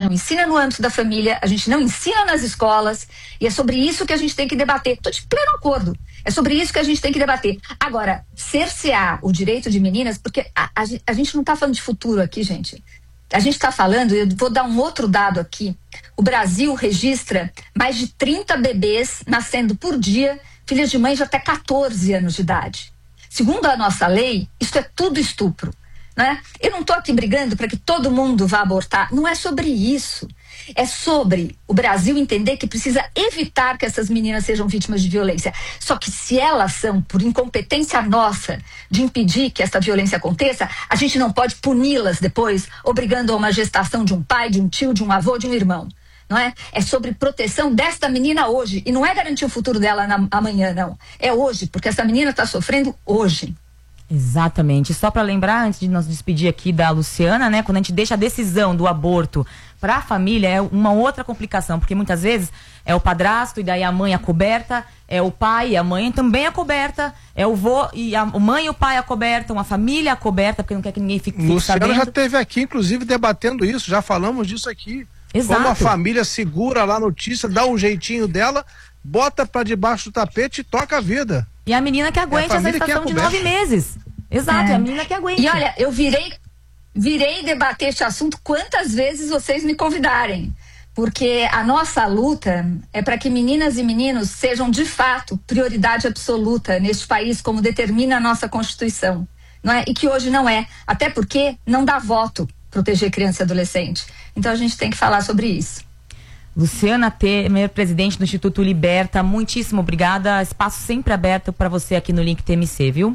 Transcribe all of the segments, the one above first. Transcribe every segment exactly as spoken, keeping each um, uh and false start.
não ensina no âmbito da família, a gente não ensina nas escolas, e é sobre isso que a gente tem que debater. Estou de pleno acordo. É sobre isso que a gente tem que debater. Agora, cercear o direito de meninas, porque a, a, a gente não está falando de futuro aqui, gente. A gente está falando, eu vou dar um outro dado aqui. O Brasil registra mais de trinta bebês nascendo por dia, filhas de mães de até catorze anos de idade. Segundo a nossa lei, isso é tudo estupro. Né? Eu não estou aqui brigando para que todo mundo vá abortar. Não é sobre isso. É sobre o Brasil entender que precisa evitar que essas meninas sejam vítimas de violência. Só que se elas são, por incompetência nossa, de impedir que essa violência aconteça, a gente não pode puni-las depois, obrigando a uma gestação de um pai, de um tio, de um avô, de um irmão. Não é? É sobre proteção desta menina hoje. E não é garantir o futuro dela na, amanhã, não. É hoje, porque essa menina está sofrendo hoje. Exatamente. Só para lembrar, antes de nos despedir aqui da Luciana, né? Quando a gente deixa a decisão do aborto para a família, é uma outra complicação, porque muitas vezes é o padrasto e daí a mãe é coberta, é o pai e a mãe também é coberta, é o vô e a mãe e o pai é coberta, uma família é coberta, porque não quer que ninguém fique, fique Luciana sabendo. já esteve aqui, inclusive, debatendo isso, já falamos disso aqui. Exato. Como a família segura lá a notícia, dá um jeitinho dela, bota para debaixo do tapete e toca a vida. E a menina que aguente é essa estação de nove meses. Exato, é. a menina que aguente. E olha, eu virei, virei debater este assunto quantas vezes vocês me convidarem. Porque a nossa luta é para que meninas e meninos sejam, de fato, prioridade absoluta neste país, como determina a nossa Constituição. Não é? E que hoje não é. Até porque não dá voto proteger criança e adolescente. Então a gente tem que falar sobre isso. Luciana Temer, presidente do Instituto Liberta, muitíssimo obrigada. Espaço sempre aberto para você aqui no Link T M C, viu?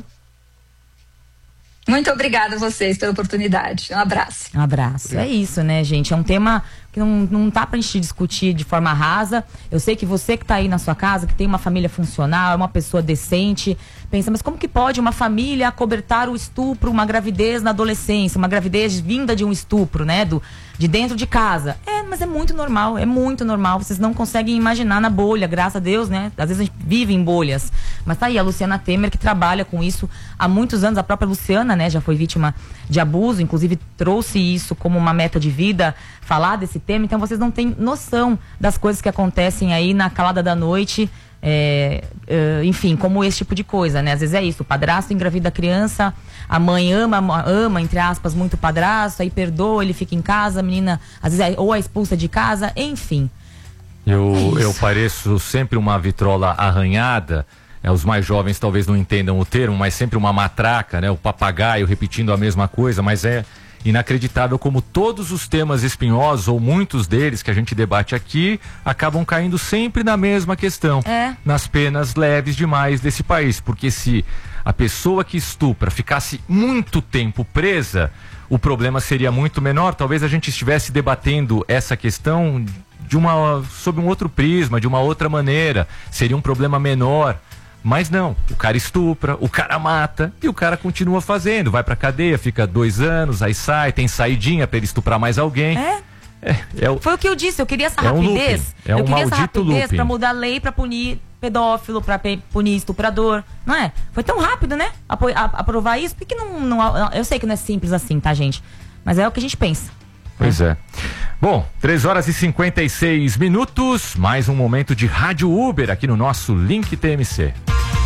Muito obrigada a vocês pela oportunidade. Um abraço. Um abraço. É isso, né, gente? É um tema que não, não tá pra gente discutir de forma rasa. Eu sei que você que tá aí na sua casa, que tem uma família funcional, é uma pessoa decente, pensa, mas como que pode uma família acobertar o estupro, uma gravidez na adolescência, uma gravidez vinda de um estupro, né? Do, de dentro de casa. É, mas é muito normal, é muito normal. Vocês não conseguem imaginar na bolha, graças a Deus, né? Às vezes a gente vive em bolhas. Mas tá aí a Luciana Temer, que trabalha com isso há muitos anos. A própria Luciana, né, já foi vítima de abuso, inclusive trouxe isso como uma meta de vida, falar desse tema. Então vocês não têm noção das coisas que acontecem aí na calada da noite. É, é, enfim, como esse tipo de coisa, né? Às vezes é isso, o padrasto engravida a criança, a mãe ama, ama, entre aspas, muito o padrasto, aí perdoa, ele fica em casa, a menina, às vezes, é, ou é expulsa de casa, enfim. Eu, é eu pareço sempre uma vitrola arranhada, é, os mais jovens talvez não entendam o termo, mas sempre uma matraca, né? O papagaio repetindo a mesma coisa, mas é inacreditável como todos os temas espinhosos, ou muitos deles que a gente debate aqui, acabam caindo sempre na mesma questão, é. nas penas leves demais desse país, porque se a pessoa que estupra ficasse muito tempo presa, o problema seria muito menor. Talvez a gente estivesse debatendo essa questão de uma, sob um outro prisma, de uma outra maneira, seria um problema menor. Mas não, o cara estupra, o cara mata e o cara continua fazendo, vai pra cadeia, fica dois anos, aí sai, tem saidinha pra ele estuprar mais alguém. É? É, é o, Foi o que eu disse, eu queria essa é um rapidez, looping, é um eu queria essa maldito rapidez looping. pra mudar a lei pra punir pedófilo, pra pe- punir estuprador, não é? Foi tão rápido, né? Apo- a- aprovar isso, porque não, não, eu sei que não é simples assim, tá, gente? Mas é o que a gente pensa. Pois é. Bom, três horas e cinquenta e seis minutos, mais um momento de Rádio Uber aqui no nosso Link T M C.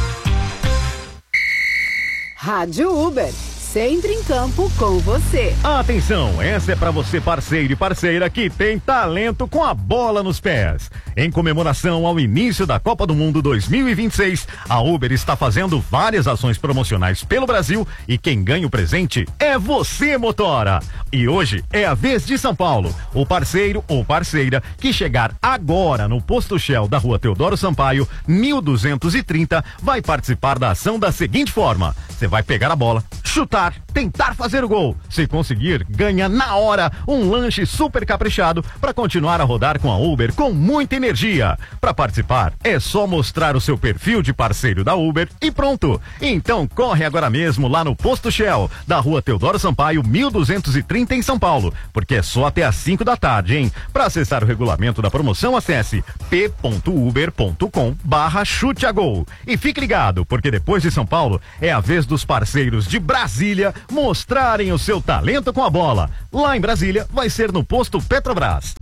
Rádio Uber, sempre em campo com você. Atenção, essa é pra você parceiro e parceira que tem talento com a bola nos pés. Em comemoração ao início da Copa do Mundo dois mil e vinte e seis, a Uber está fazendo várias ações promocionais pelo Brasil e quem ganha o presente é você, motora. E hoje é a vez de São Paulo. O parceiro ou parceira que chegar agora no posto Shell da Rua Teodoro Sampaio, mil duzentos e trinta, vai participar da ação da seguinte forma: você vai pegar a bola, chutar, tentar fazer o gol. Se conseguir, ganha na hora um lanche super caprichado para continuar a rodar com a Uber com muita energia. Para participar, é só mostrar o seu perfil de parceiro da Uber e pronto. Então corre agora mesmo lá no posto Shell da Rua Teodoro Sampaio, mil duzentos e trinta em São Paulo, porque é só até às cinco da tarde, hein? Para acessar o regulamento da promoção, acesse p ponto uber ponto com barra chute a gol. E fique ligado, porque depois de São Paulo é a vez dos parceiros de Brasília mostrarem o seu talento com a bola. Lá em Brasília vai ser no posto Petrobras.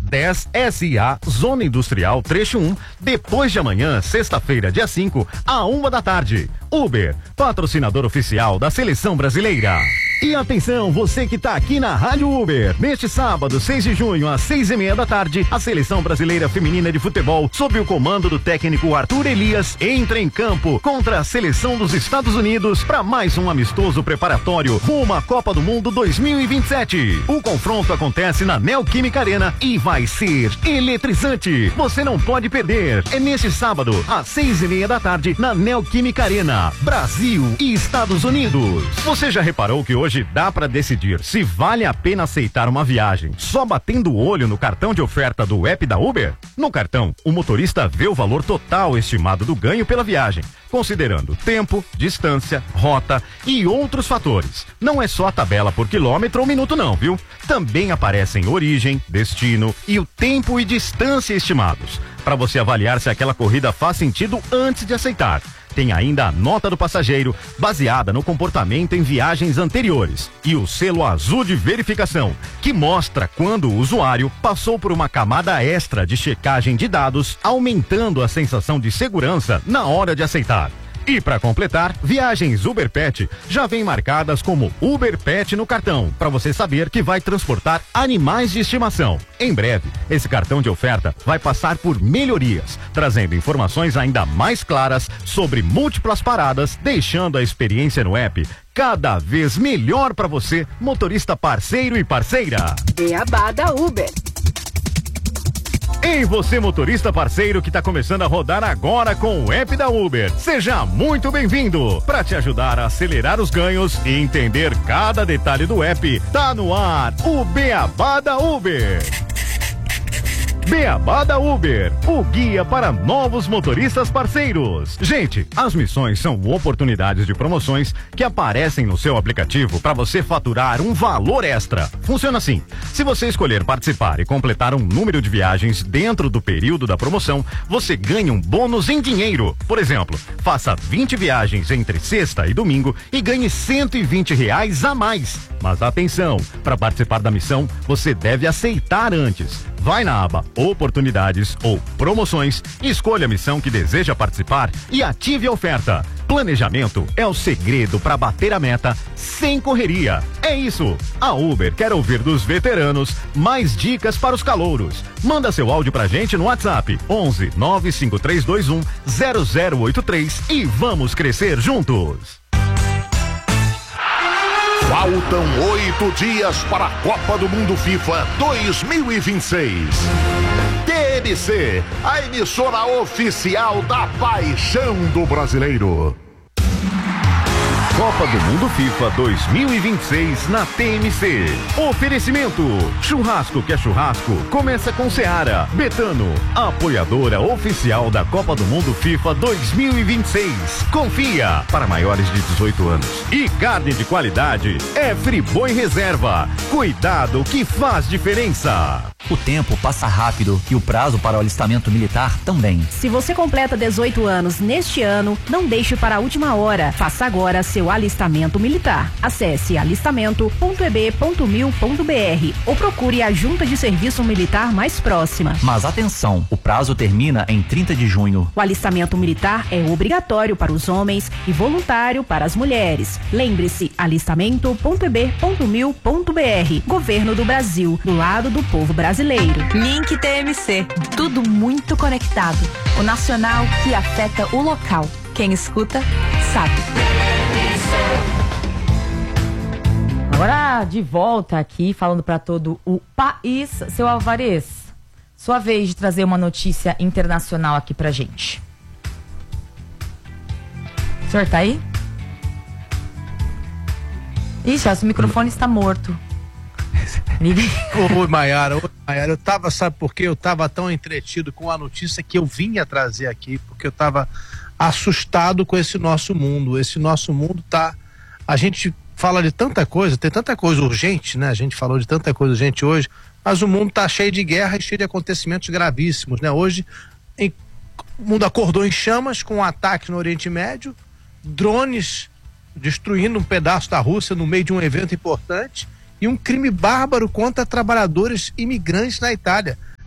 dez S A, Zona Industrial, trecho um, depois de amanhã, sexta-feira, dia cinco, à uma da tarde. Uber, patrocinador oficial da Seleção Brasileira. E atenção, você que tá aqui na Rádio Uber, neste sábado, seis de junho, às seis e meia da tarde, a Seleção Brasileira Feminina de Futebol, sob o comando do técnico Arthur Elias, entra em campo contra a Seleção dos Estados Unidos para mais um amistoso preparatório rumo à Copa do Mundo dois mil e vinte e sete. O confronto acontece na Neoquímica Arena e vai ser eletrizante. Você não pode perder. É neste sábado, às seis e meia da tarde, na Neoquímica Arena, Brasil e Estados Unidos. Você já reparou que hoje Hoje dá para decidir se vale a pena aceitar uma viagem só batendo o olho no cartão de oferta do app da Uber? No cartão, o motorista vê o valor total estimado do ganho pela viagem, considerando tempo, distância, rota e outros fatores. Não é só a tabela por quilômetro ou minuto não, viu? Também aparecem origem, destino e o tempo e distância estimados, para você avaliar se aquela corrida faz sentido antes de aceitar. Tem ainda a nota do passageiro, baseada no comportamento em viagens anteriores, e o selo azul de verificação, que mostra quando o usuário passou por uma camada extra de checagem de dados, aumentando a sensação de segurança na hora de aceitar. E para completar, viagens Uber Pet já vêm marcadas como Uber Pet no cartão, para você saber que vai transportar animais de estimação. Em breve, esse cartão de oferta vai passar por melhorias, trazendo informações ainda mais claras sobre múltiplas paradas, deixando a experiência no app cada vez melhor para você, motorista parceiro e parceira. Beabá da Uber. Ei, você motorista parceiro que está começando a rodar agora com o app da Uber. Seja muito bem-vindo. Para te ajudar a acelerar os ganhos e entender cada detalhe do app, tá no ar o Beabá da Uber. Beabá da Uber, o guia para novos motoristas parceiros. Gente, as missões são oportunidades de promoções que aparecem no seu aplicativo para você faturar um valor extra. Funciona assim: se você escolher participar e completar um número de viagens dentro do período da promoção, você ganha um bônus em dinheiro. Por exemplo, faça vinte viagens entre sexta e domingo e ganhe cento e vinte reais a mais. Mas atenção, para participar da missão, você deve aceitar antes. Vai na aba Oportunidades ou Promoções, escolha a missão que deseja participar e ative a oferta. Planejamento é o segredo para bater a meta sem correria. É isso. A Uber quer ouvir dos veteranos mais dicas para os calouros. Manda seu áudio pra gente no WhatsApp onze nove cinco três dois um zero zero oito três e vamos crescer juntos. Faltam oito dias para a Copa do Mundo FIFA dois mil e vinte e seis. T M C, a emissora oficial da paixão do brasileiro. Copa do Mundo FIFA dois mil e vinte e seis na T M C. Oferecimento: churrasco que é churrasco, começa com Seara. Betano, apoiadora oficial da Copa do Mundo FIFA dois mil e vinte e seis. Confia, para maiores de dezoito anos. E carne de qualidade é Friboi Reserva. Cuidado que faz diferença. O tempo passa rápido e o prazo para o alistamento militar também. Se você completa dezoito anos neste ano, não deixe para a última hora. Faça agora seu alistamento militar. Acesse alistamento ponto e b ponto mil ponto b r ou procure a junta de serviço militar mais próxima. Mas atenção, o prazo termina em trinta de junho. O alistamento militar é obrigatório para os homens e voluntário para as mulheres. Lembre-se, alistamento ponto e b ponto mil ponto b r. Governo do Brasil, do lado do povo brasileiro. Link T M C, tudo muito conectado. O nacional que afeta o local. Quem escuta, sabe. Agora de volta aqui, falando para todo o país. Seu Alvarez, sua vez de trazer uma notícia internacional aqui pra gente. O senhor tá aí? Ixi, o microfone está morto. Oi, Maiara, oi, Maiara, eu tava, sabe por quê? Eu tava tão entretido com a notícia que eu vinha trazer aqui, porque eu tava assustado com esse nosso mundo. Esse nosso mundo tá, a gente fala de tanta coisa, tem tanta coisa urgente, né? A gente falou de tanta coisa urgente hoje, mas o mundo tá cheio de guerra e cheio de acontecimentos gravíssimos, né? Hoje, em, o mundo acordou em chamas com um ataque no Oriente Médio, drones destruindo um pedaço da Rússia no meio de um evento importante, e um crime bárbaro contra trabalhadores imigrantes na Itália.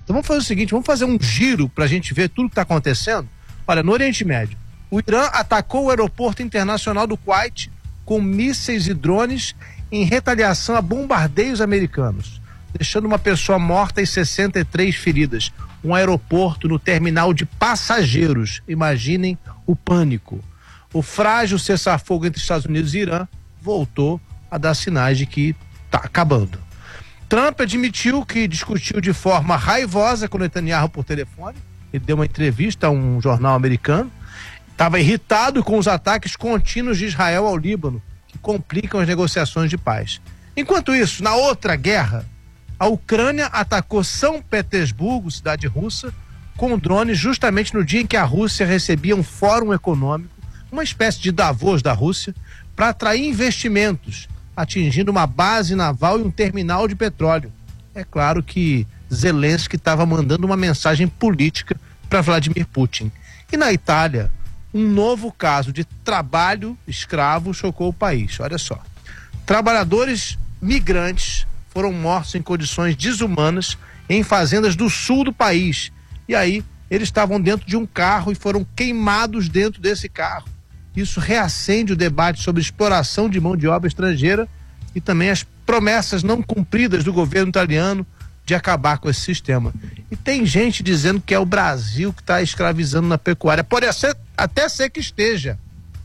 Então vamos fazer o seguinte, vamos fazer um giro para a gente ver tudo que está acontecendo. Olha, no Oriente Médio, o Irã atacou o aeroporto internacional do Kuwait com mísseis e drones em retaliação a bombardeios americanos, deixando uma pessoa morta e sessenta e três feridas. Um aeroporto no terminal de passageiros. Imaginem o pânico. O frágil cessar-fogo entre Estados Unidos e Irã voltou a dar sinais de que está acabando. Trump admitiu que discutiu de forma raivosa com Netanyahu por telefone. Ele deu uma entrevista a um jornal americano. Estava irritado com os ataques contínuos de Israel ao Líbano, que complicam as negociações de paz. Enquanto isso, na outra guerra, a Ucrânia atacou São Petersburgo, cidade russa, com drones justamente no dia em que a Rússia recebia um fórum econômico, uma espécie de Davos da Rússia, para atrair investimentos, atingindo uma base naval e um terminal de petróleo. É claro que Zelensky estava mandando uma mensagem política para Vladimir Putin. E na Itália, um novo caso de trabalho escravo chocou o país. Olha só. Trabalhadores migrantes foram mortos em condições desumanas em fazendas do sul do país. E aí, eles estavam dentro de um carro e foram queimados dentro desse carro. Isso reacende o debate sobre exploração de mão de obra estrangeira e também as promessas não cumpridas do governo italiano de acabar com esse sistema. E tem gente dizendo que é o Brasil que está escravizando na pecuária. Pode ser, até ser que esteja.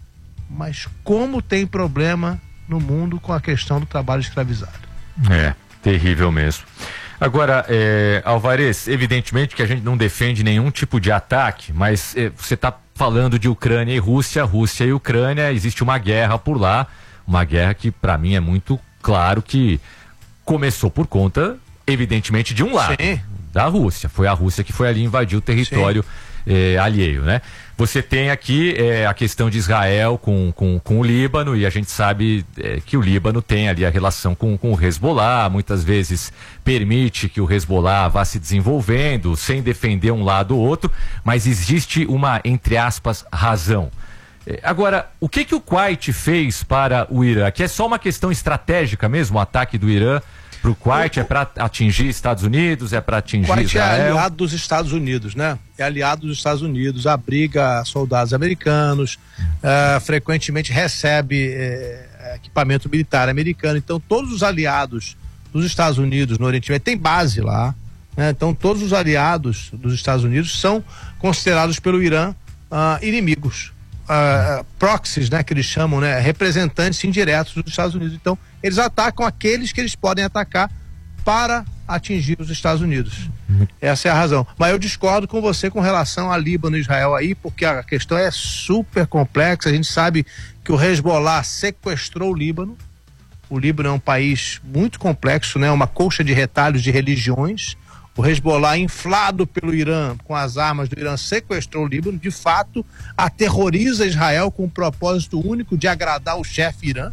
Mas como tem problema no mundo com a questão do trabalho escravizado. É, terrível mesmo. Agora, é, Alvarez, evidentemente que a gente não defende nenhum tipo de ataque, mas é, você está falando de Ucrânia e Rússia, Rússia e Ucrânia, existe uma guerra por lá, uma guerra que para mim é muito claro que começou por conta, evidentemente, de um lado, Sim. da Rússia. Foi a Rússia que foi ali invadir o território eh, alheio, né? Você tem aqui eh, a questão de Israel com, com, com o Líbano, e a gente sabe eh, que o Líbano tem ali a relação com, com o Hezbollah, muitas vezes permite que o Hezbollah vá se desenvolvendo, sem defender um lado ou outro, mas existe uma, entre aspas, razão. Eh, agora, o que que o Kuwait fez para o Irã? Que é só uma questão estratégica mesmo, o ataque do Irã para o Kuwait, é para atingir Estados Unidos, é para atingir Kuwait Israel? Kuwait é aliado dos Estados Unidos, né? É aliado dos Estados Unidos, abriga soldados americanos, uh, frequentemente recebe uh, equipamento militar americano. Então, todos os aliados dos Estados Unidos no Oriente Médio tem base lá, né? Então, todos os aliados dos Estados Unidos são considerados pelo Irã uh, inimigos. Uh, proxies, né, que eles chamam, né, representantes indiretos dos Estados Unidos. Então, eles atacam aqueles que eles podem atacar para atingir os Estados Unidos. Uhum. Essa é a razão. Mas eu discordo com você com relação a Líbano e Israel aí, porque a questão é super complexa. A gente sabe que o Hezbollah sequestrou o Líbano. O Líbano é um país muito complexo, né, uma colcha de retalhos de religiões. O Hezbollah, inflado pelo Irã, com as armas do Irã, sequestrou o Líbano, de fato, aterroriza Israel com o propósito único de agradar o chefe Irã.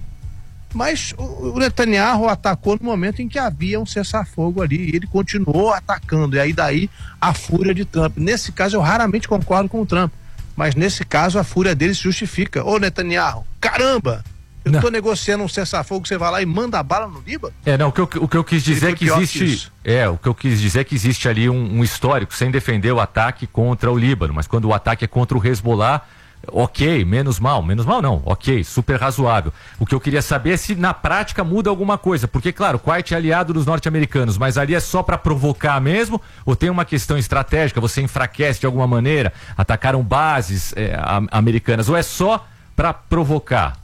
Mas o Netanyahu atacou no momento em que havia um cessar-fogo ali, e ele continuou atacando, e aí daí a fúria de Trump. Nesse caso eu raramente concordo com o Trump, mas nesse caso a fúria dele se justifica. Ô Netanyahu, caramba! Eu estou negociando um cessar-fogo, você vai lá e manda a bala no Líbano? É, não, o que eu, o que eu quis dizer é que existe. Que é, o que eu quis dizer é que existe ali um, um histórico, sem defender o ataque contra o Líbano, mas quando o ataque é contra o Hezbollah, ok, menos mal, menos mal não, ok, super razoável. O que eu queria saber é se na prática muda alguma coisa, porque claro, o Kuwait é aliado dos norte-americanos, mas ali é só para provocar mesmo, ou tem uma questão estratégica, você enfraquece de alguma maneira, atacaram bases é, americanas, ou é só para provocar?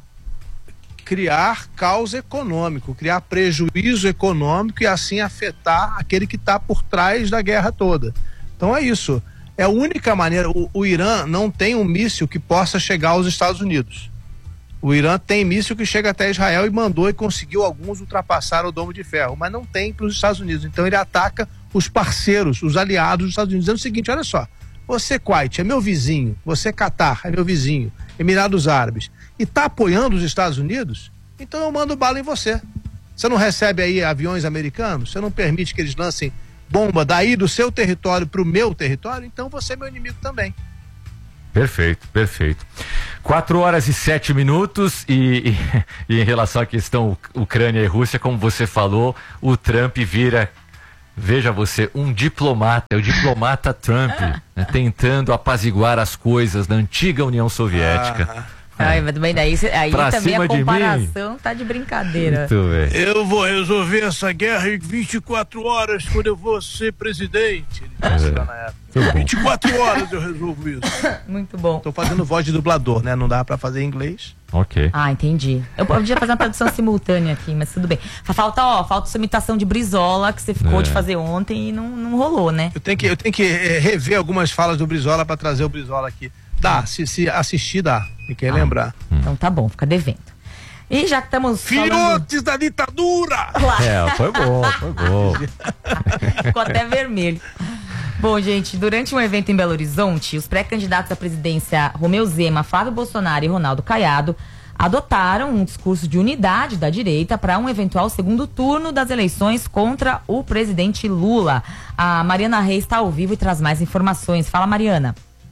Criar caos econômico, criar prejuízo econômico e assim afetar aquele que está por trás da guerra toda. Então é isso. É a única maneira. O, o Irã não tem um míssil que possa chegar aos Estados Unidos. O Irã tem míssil que chega até Israel e mandou e conseguiu alguns ultrapassar o Domo de Ferro, mas não tem para os Estados Unidos. Então ele ataca os parceiros, os aliados dos Estados Unidos, dizendo o seguinte: olha só, você, Kuwait, é meu vizinho, você, Catar, é meu vizinho, Emirados Árabes, e está apoiando os Estados Unidos, então eu mando bala em você. Você não recebe aí aviões americanos? Você não permite que eles lancem bomba daí do seu território para o meu território? Então você é meu inimigo também. Perfeito, perfeito. Quatro horas e sete minutos e, e, e em relação à questão Ucrânia e Rússia, como você falou, o Trump vira Veja você, um diplomata, o diplomata Trump, né, tentando apaziguar as coisas da antiga União Soviética. Ah. Ai, mas também daí, aí Pra também cima a de comparação mim. tá de brincadeira. Muito bem. Eu vou resolver essa guerra em vinte e quatro horas quando eu vou ser presidente. Ele disse lá na época. vinte e quatro horas eu resolvo isso. Muito bom. Tô fazendo voz de dublador, né? Não dá pra fazer em inglês. Ok. Ah, entendi. Eu podia fazer uma tradução simultânea aqui, mas tudo bem. Falta, ó, falta sua imitação de Brizola, que você ficou É. de fazer ontem e não, não rolou, né? Eu tenho que, eu tenho que eh, rever algumas falas do Brizola pra trazer o Brizola aqui. Dá, se, se assistir, dá. Me quer lembrar. Então tá bom, fica devendo. E já que estamos falando... Filhotes da ditadura! É, foi bom, foi bom. Ficou até vermelho. Bom, gente, durante um evento em Belo Horizonte, os pré-candidatos à presidência Romeu Zema, Flávio Bolsonaro e Ronaldo Caiado adotaram um discurso de unidade da direita para um eventual segundo turno das eleições contra o presidente Lula. A Mariana Reis está ao vivo e traz mais informações. Fala, Mariana.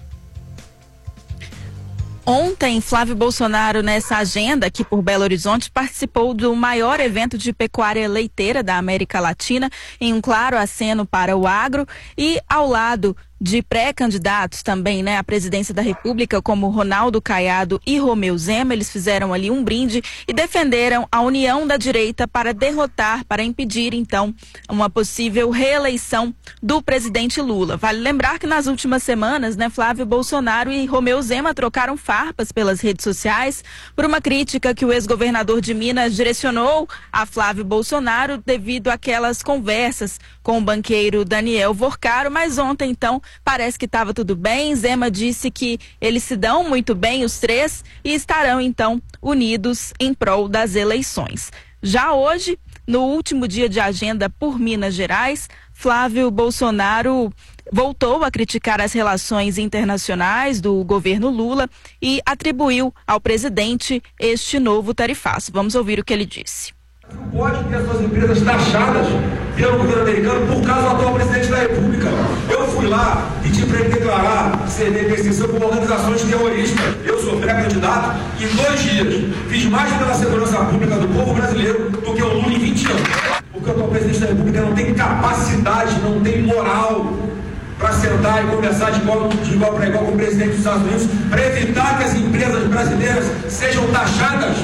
Ontem, Flávio Bolsonaro, nessa agenda aqui por Belo Horizonte, participou do maior evento de pecuária leiteira da América Latina, em um claro aceno para o agro, e ao lado de pré-candidatos também, né, à presidência da República, como Ronaldo Caiado e Romeu Zema. Eles fizeram ali um brinde e defenderam a união da direita para derrotar, para impedir, então, uma possível reeleição do presidente Lula. Vale lembrar que nas últimas semanas, né, Flávio Bolsonaro e Romeu Zema trocaram farpas pelas redes sociais por uma crítica que o ex-governador de Minas direcionou a Flávio Bolsonaro devido àquelas conversas com o banqueiro Daniel Vorcaro, mas ontem, então, parece que estava tudo bem. Zema disse que eles se dão muito bem, os três, e estarão, então, unidos em prol das eleições. Já hoje, no último dia de agenda por Minas Gerais, Flávio Bolsonaro voltou a criticar as relações internacionais do governo Lula e atribuiu ao presidente este novo tarifaço. Vamos ouvir o que ele disse. Não pode ter suas empresas taxadas pelo governo americano por causa do atual presidente da República. Eu fui lá e pedi para ele declarar C D P C C como organizações terroristas. Eu sou pré-candidato e em dois dias fiz mais pela segurança pública do povo brasileiro do que o Lula em vinte anos. Porque o atual presidente da República não tem capacidade, não tem moral para sentar e conversar de igual, de igual para igual com o presidente dos Estados Unidos para evitar que as empresas brasileiras sejam taxadas.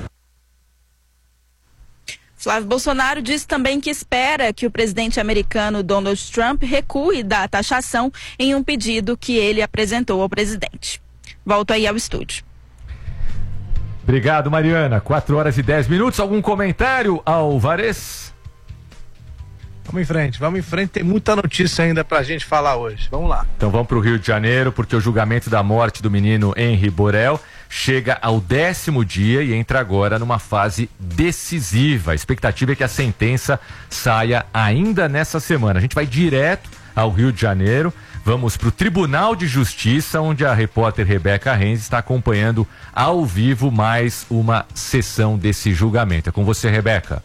Flávio Bolsonaro disse também que espera que o presidente americano Donald Trump recue da taxação em um pedido que ele apresentou ao presidente. Volto aí ao estúdio. Obrigado, Mariana. quatro horas e dez minutos. Algum comentário, Alvarez? Vamos em frente, vamos em frente. Tem muita notícia ainda pra gente falar hoje. Vamos lá. Então vamos pro Rio de Janeiro, porque o julgamento da morte do menino Henri Borel chega ao décimo dia e entra agora numa fase decisiva. A expectativa é que a sentença saia ainda nessa semana. A gente vai direto ao Rio de Janeiro, vamos para o Tribunal de Justiça, onde a repórter Rebeca Renz está acompanhando ao vivo mais uma sessão desse julgamento. É com você, Rebeca.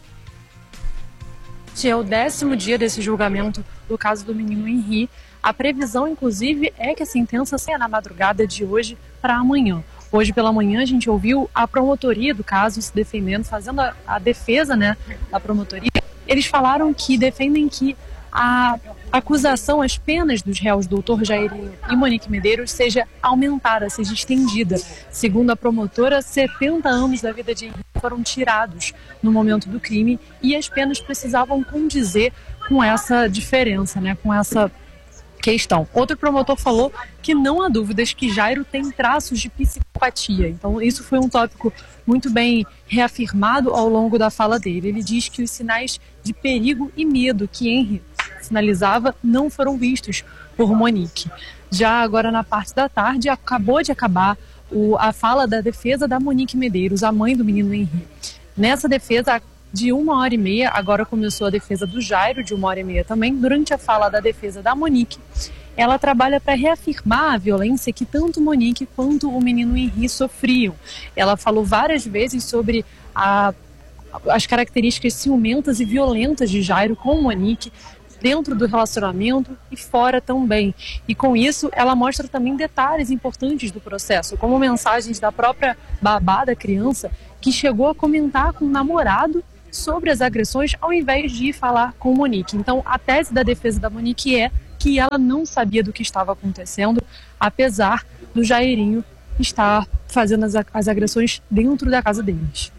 É o décimo dia desse julgamento do caso do menino Henri. A previsão, inclusive, é que a sentença saia na madrugada de hoje para amanhã. Hoje pela manhã a gente ouviu a promotoria do caso se defendendo, fazendo a, a defesa, né, da promotoria. Eles falaram que defendem que a acusação, as penas dos réus doutor Jairinho e Monique Medeiros seja aumentada, seja estendida. Segundo a promotora, setenta anos da vida de Henri foram tirados no momento do crime e as penas precisavam condizer com essa diferença, né, com essa questão. Outro promotor falou que não há dúvidas que Jairo tem traços de psicopatia. Então isso foi um tópico muito bem reafirmado ao longo da fala dele. Ele diz que os sinais de perigo e medo que Henri sinalizava não foram vistos por Monique. Já agora na parte da tarde acabou de acabar o, a fala da defesa da Monique Medeiros, a mãe do menino Henri. Nessa defesa de uma hora e meia, agora começou a defesa do Jairo, de uma hora e meia também. Durante a fala da defesa da Monique, ela trabalha para reafirmar a violência que tanto Monique quanto o menino Henri sofriam. Ela falou várias vezes sobre a, as características ciumentas e violentas de Jairo com Monique, dentro do relacionamento e fora também. E com isso, ela mostra também detalhes importantes do processo, como mensagens da própria babá da criança, que chegou a comentar com o namorado sobre as agressões ao invés de ir falar com Monique. Então, a tese da defesa da Monique é que ela não sabia do que estava acontecendo, apesar do Jairinho estar fazendo as, as agressões dentro da casa deles.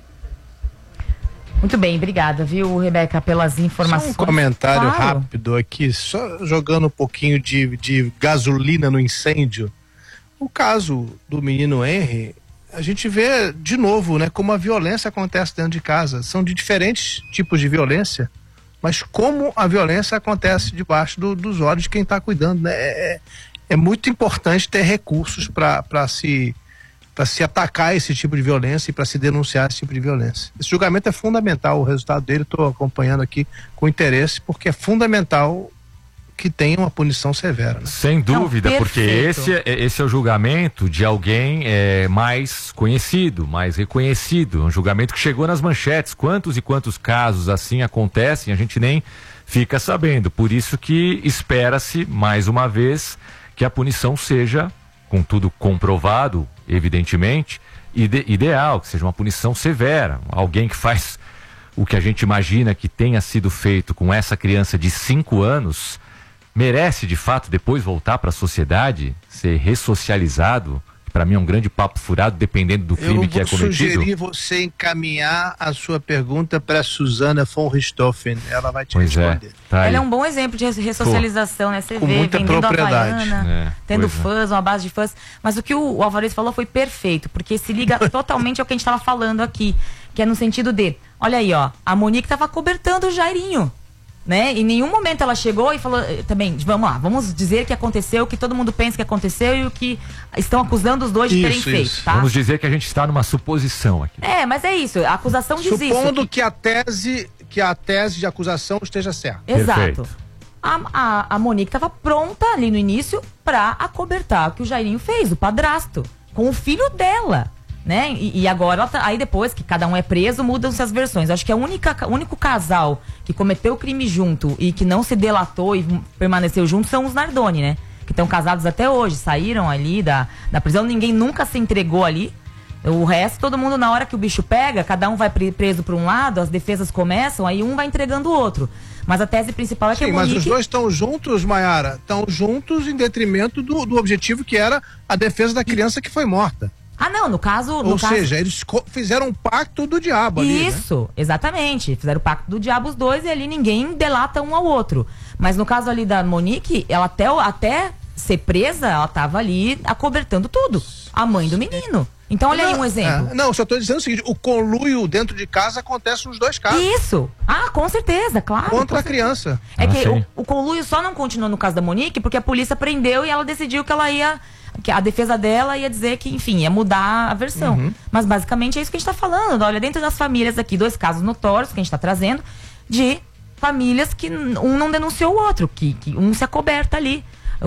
Muito bem, obrigada, viu, Rebeca, pelas informações. Só um comentário claro. rápido aqui, só jogando um pouquinho de, de gasolina no incêndio. O caso do menino Henry, a gente vê de novo, né, como a violência acontece dentro de casa. São de diferentes tipos de violência, mas como a violência acontece debaixo do, dos olhos de quem está cuidando, né? É, é muito importante ter recursos para se para se atacar esse tipo de violência e para se denunciar esse tipo de violência. Esse julgamento é fundamental, o resultado dele estou acompanhando aqui com interesse, porque é fundamental que tenha uma punição severa. Né? Sem dúvida, Não, porque esse é, esse é o julgamento de alguém é, mais conhecido, mais reconhecido, um julgamento que chegou nas manchetes. Quantos e quantos casos assim acontecem, a gente nem fica sabendo. Por isso que espera-se, mais uma vez, que a punição seja, com tudo comprovado, evidentemente, ide ideal, que seja uma punição severa. Alguém que faz o que a gente imagina que tenha sido feito com essa criança de cinco anos, merece de fato depois voltar para a sociedade, ser ressocializado. Para mim é um grande papo furado, dependendo do crime que é cometido. Eu sugerir você encaminhar a sua pergunta para Suzana von Richthofen, ela vai te pois responder. É, tá ela é um bom exemplo de ressocialização, Pô, né? Você com vê, muita vendendo propriedade. Havaiana, é, tendo é. fãs, uma base de fãs. Mas o que o, o Alvarez falou foi perfeito, porque se liga totalmente ao que a gente estava falando aqui, que é no sentido de, olha aí, ó, a Monique estava cobertando o Jairinho. Né? Em nenhum momento ela chegou e falou também, vamos lá, vamos dizer que aconteceu, o que todo mundo pensa que aconteceu e o que estão acusando os dois de terem isso, feito, isso. tá? Vamos dizer que a gente está numa suposição aqui. É, mas é isso, a acusação diz Supondo isso. Supondo que a tese, que a tese de acusação esteja certa. Exato. A, a, a Monique estava pronta ali no início pra acobertar o que o Jairinho fez, o padrasto, com o filho dela. Né? E, e agora, tá, aí depois que cada um é preso, mudam-se as versões. Acho que é o único casal que cometeu o crime junto e que não se delatou e permaneceu junto são os Nardoni, né? Que estão casados até hoje, saíram ali da, da prisão, ninguém nunca se entregou ali. O resto, todo mundo, na hora que o bicho pega, cada um vai preso por um lado, as defesas começam, aí um vai entregando o outro. Mas a tese principal é que Sim, a Monique... mas os dois estão juntos, Maiara, estão juntos em detrimento do, do objetivo que era a defesa da criança que foi morta. Ah, não, no caso... Ou no seja, caso... eles fizeram um pacto do diabo ali, Isso, né? exatamente. Fizeram o pacto do diabo os dois e ali ninguém delata um ao outro. Mas no caso ali da Monique, ela até, até ser presa, ela tava ali acobertando tudo. A mãe do menino. Então olha não, aí um exemplo. É, não, só tô dizendo o seguinte, o conluio dentro de casa acontece nos dois casos. Isso. Ah, com certeza, claro. Contra com a criança. É ah, que sim. o, o conluio só não continuou no caso da Monique porque a polícia prendeu e ela decidiu que ela ia... que a defesa dela ia dizer que, enfim, ia mudar a versão. Uhum. Mas basicamente é isso que a gente está falando. Olha, dentro das famílias aqui, dois casos notórios que a gente está trazendo, de famílias que um não denunciou o outro, que, que um se acoberta ali,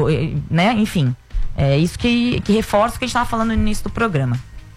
né? Enfim, é isso que, que reforça o que a gente estava falando no início do programa.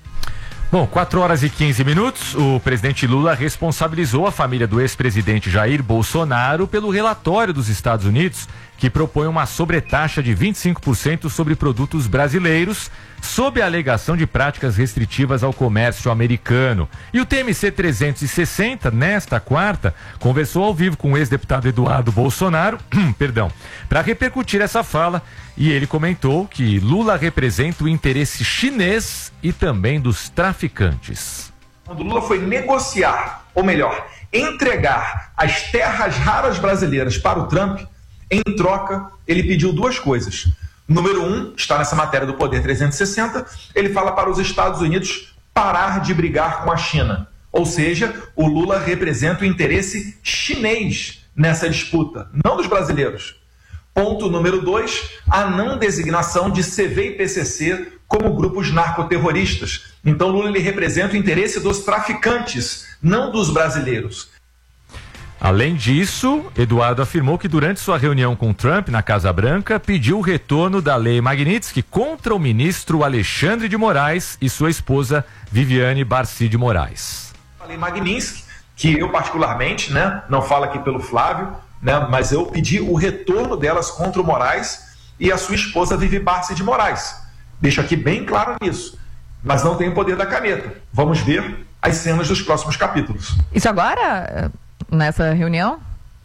Bom, quatro horas e quinze minutos, o presidente Lula responsabilizou a família do ex-presidente Jair Bolsonaro pelo relatório dos Estados Unidos que propõe uma sobretaxa de vinte e cinco por cento sobre produtos brasileiros, sob a alegação de práticas restritivas ao comércio americano. E o T M C trezentos e sessenta, nesta quarta, conversou ao vivo com o ex-deputado Eduardo Bolsonaro, perdão, para repercutir essa fala, e ele comentou que Lula representa o interesse chinês e também dos traficantes. Quando Lula foi negociar, ou melhor, entregar as terras raras brasileiras para o Trump, em troca, ele pediu duas coisas. Número um, está nessa matéria do Poder trezentos e sessenta, ele fala para os Estados Unidos parar de brigar com a China. Ou seja, o Lula representa o interesse chinês nessa disputa, não dos brasileiros. Ponto número dois, a não designação de C V e P C C como grupos narcoterroristas. Então Lula ele representa o interesse dos traficantes, não dos brasileiros. Além disso, Eduardo afirmou que durante sua reunião com Trump na Casa Branca, pediu o retorno da lei Magnitsky contra o ministro Alexandre de Moraes e sua esposa Viviane Barcy de Moraes. A lei Magnitsky, que eu particularmente, né, não falo aqui pelo Flávio, né, mas eu pedi o retorno delas contra o Moraes e a sua esposa Vivi Barcy de Moraes. Deixo aqui bem claro nisso, mas não tem o poder da caneta. Vamos ver as cenas dos próximos capítulos. Isso agora, nessa reunião?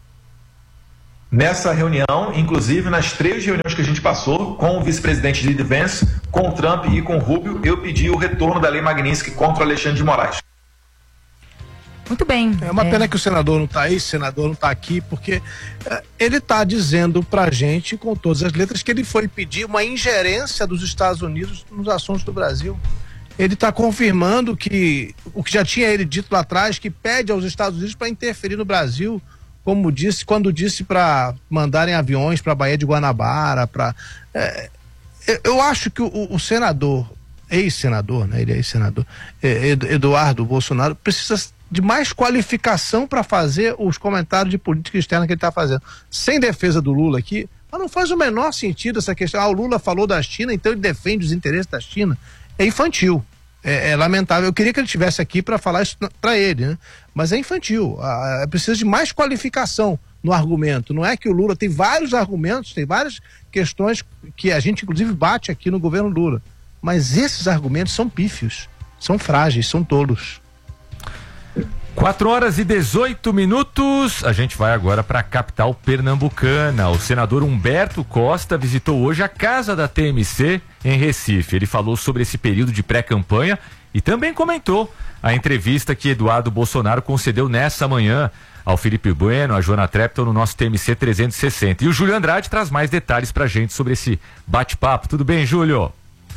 Nessa reunião, inclusive nas três reuniões que a gente passou, com o vice-presidente J D. Vance, com o Trump e com o Rubio, eu pedi o retorno da lei Magnitsky contra o Alexandre de Moraes. Muito bem. É uma é. pena que o senador não está aí, o senador não está aqui, porque é, ele está dizendo pra gente, com todas as letras, que ele foi pedir uma ingerência dos Estados Unidos nos assuntos do Brasil. Ele está confirmando que o que já tinha ele dito lá atrás, que pede aos Estados Unidos para interferir no Brasil, como disse, quando disse para mandarem aviões para a Baía de Guanabara, para é, eu acho que o, o senador, ex-senador, né, ele é ex-senador, é, Eduardo Bolsonaro, precisa de mais qualificação para fazer os comentários de política externa que ele está fazendo. Sem defesa do Lula aqui, mas não faz o menor sentido essa questão. Ah, o Lula falou da China, então ele defende os interesses da China. É infantil. É, é lamentável. Eu queria que ele estivesse aqui para falar isso para ele, né? Mas é infantil. Ah, precisa de mais qualificação no argumento. Não é que o Lula tem vários argumentos, tem várias questões que a gente inclusive bate aqui no governo Lula. Mas esses argumentos são pífios, são frágeis, são tolos. quatro horas e dezoito minutos. A gente vai agora para a capital pernambucana. O senador Humberto Costa visitou hoje a casa da T M C em Recife. Ele falou sobre esse período de pré-campanha e também comentou a entrevista que Eduardo Bolsonaro concedeu nessa manhã ao Felipe Bueno, a Joana Trepton no nosso T M C trezentos e sessenta. E o Júlio Andrade traz mais detalhes pra gente sobre esse bate-papo. Tudo bem, Júlio?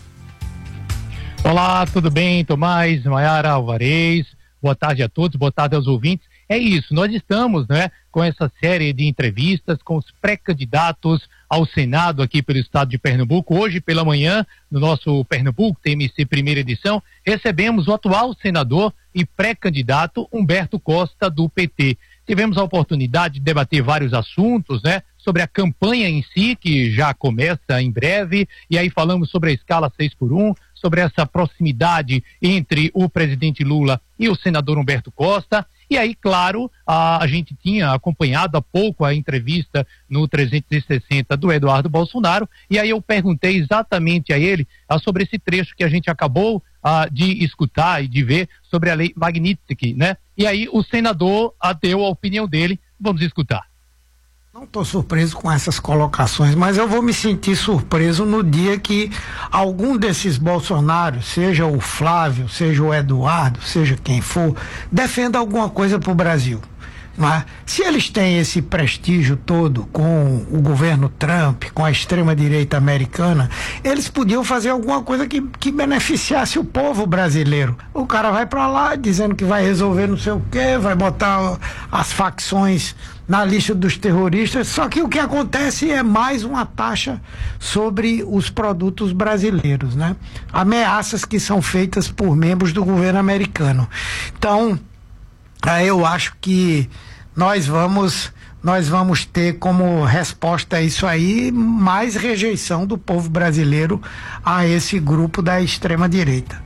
Olá, tudo bem, Tomás, Maiara, Alvarez? Boa tarde a todos, boa tarde aos ouvintes. É isso, nós estamos, né, com essa série de entrevistas com os pré-candidatos ao Senado aqui pelo estado de Pernambuco. Hoje pela manhã, no nosso Pernambuco T M C primeira edição, recebemos o atual senador e pré-candidato Humberto Costa do P T. Tivemos a oportunidade de debater vários assuntos, né, sobre a campanha em si, que já começa em breve, e aí falamos sobre a escala seis por um, sobre essa proximidade entre o presidente Lula e o senador Humberto Costa. E aí, claro, a, a gente tinha acompanhado há pouco a entrevista no trezentos e sessenta do Eduardo Bolsonaro, e aí eu perguntei exatamente a ele ah, sobre esse trecho que a gente acabou ah, de escutar e de ver sobre a lei Magnitsky, né? E aí o senador ah, deu a opinião dele. Vamos escutar. Não estou surpreso com essas colocações, mas eu vou me sentir surpreso no dia que algum desses Bolsonaros, seja o Flávio, seja o Eduardo, seja quem for, defenda alguma coisa para o Brasil. Não é? Se eles têm esse prestígio todo com o governo Trump, com a extrema-direita americana, eles podiam fazer alguma coisa que, que beneficiasse o povo brasileiro. O cara vai para lá dizendo que vai resolver não sei o quê, vai botar as facções na lista dos terroristas, só que o que acontece é mais uma taxa sobre os produtos brasileiros, né? Ameaças que são feitas por membros do governo americano. Então, eu acho que nós vamos nós vamos ter como resposta a isso aí mais rejeição do povo brasileiro a esse grupo da extrema-direita.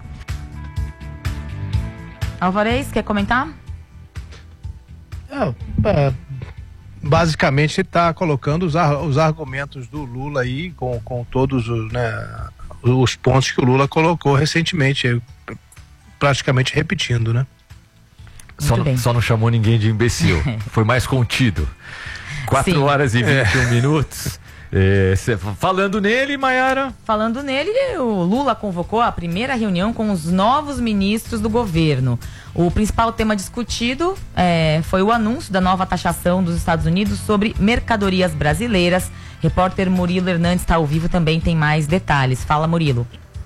Alvarez, quer comentar? É, é, basicamente ele está colocando os, ar, os argumentos do Lula aí com, com todos os, né, os pontos que o Lula colocou recentemente, praticamente repetindo, né? Só não, só não chamou ninguém de imbecil. Foi mais contido. quatro horas e vinte e um é. minutos. É, cê, falando nele, Maiara. Falando nele, o Lula convocou a primeira reunião com os novos ministros do governo. O principal tema discutido é, foi o anúncio da nova taxação dos Estados Unidos sobre mercadorias brasileiras. Repórter Murilo Hernandes está ao vivo, também tem mais detalhes. Fala, Murilo.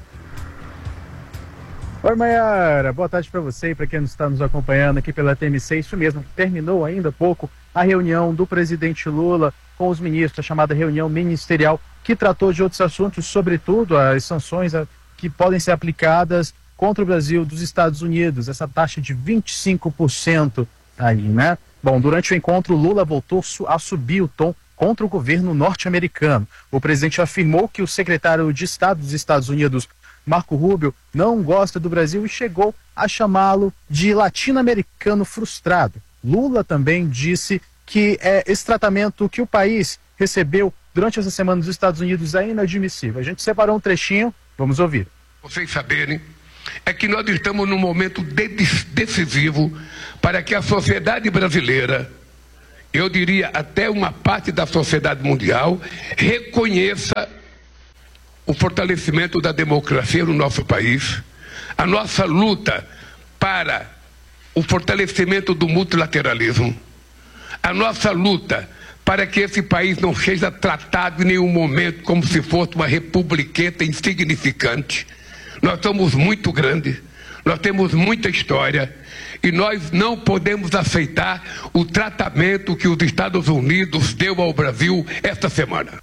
Oi, Maiara, boa tarde para você e para quem está nos acompanhando aqui pela T M C. Isso mesmo, terminou ainda há pouco a reunião do presidente Lula com os ministros, a chamada reunião ministerial, que tratou de outros assuntos, sobretudo as sanções que podem ser aplicadas contra o Brasil dos Estados Unidos, essa taxa de vinte e cinco por cento aí, né? Bom, durante o encontro, Lula voltou a subir o tom contra o governo norte-americano. O presidente afirmou que o secretário de Estado dos Estados Unidos, Marco Rubio, não gosta do Brasil e chegou a chamá-lo de latino-americano frustrado. Lula também disse que é, esse tratamento que o país recebeu durante essa semana nos Estados Unidos é inadmissível. A gente separou um trechinho, vamos ouvir. Vocês saberem, é que nós estamos num momento de decisivo para que a sociedade brasileira, eu diria até uma parte da sociedade mundial, reconheça o fortalecimento da democracia no nosso país, a nossa luta para o fortalecimento do multilateralismo, a nossa luta para que esse país não seja tratado em nenhum momento como se fosse uma republiqueta insignificante. Nós somos muito grandes, nós temos muita história e nós não podemos aceitar o tratamento que os Estados Unidos deu ao Brasil esta semana.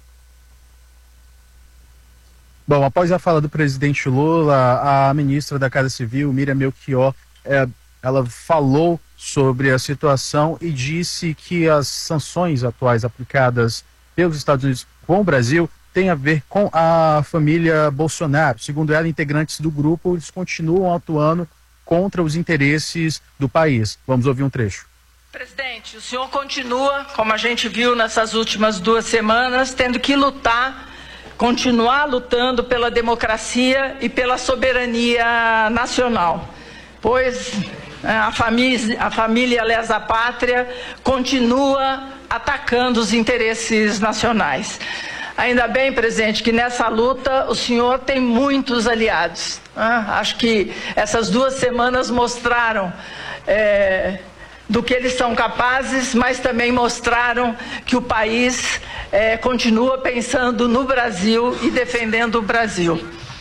Bom, após a fala do presidente Lula, a ministra da Casa Civil, Miriam Melchior, é, ela falou sobre a situação e disse que as sanções atuais aplicadas pelos Estados Unidos com o Brasil têm a ver com a família Bolsonaro. Segundo ela, integrantes do grupo, eles continuam atuando contra os interesses do país. Vamos ouvir um trecho. Presidente, o senhor continua, como a gente viu nessas últimas duas semanas, tendo que lutar, continuar lutando pela democracia e pela soberania nacional, pois a família, a família lesa pátria continua atacando os interesses nacionais. Ainda bem, presidente, que nessa luta o senhor tem muitos aliados. Ah, acho que essas duas semanas mostraram é, do que eles são capazes, mas também mostraram que o país é, continua pensando no Brasil e defendendo o Brasil.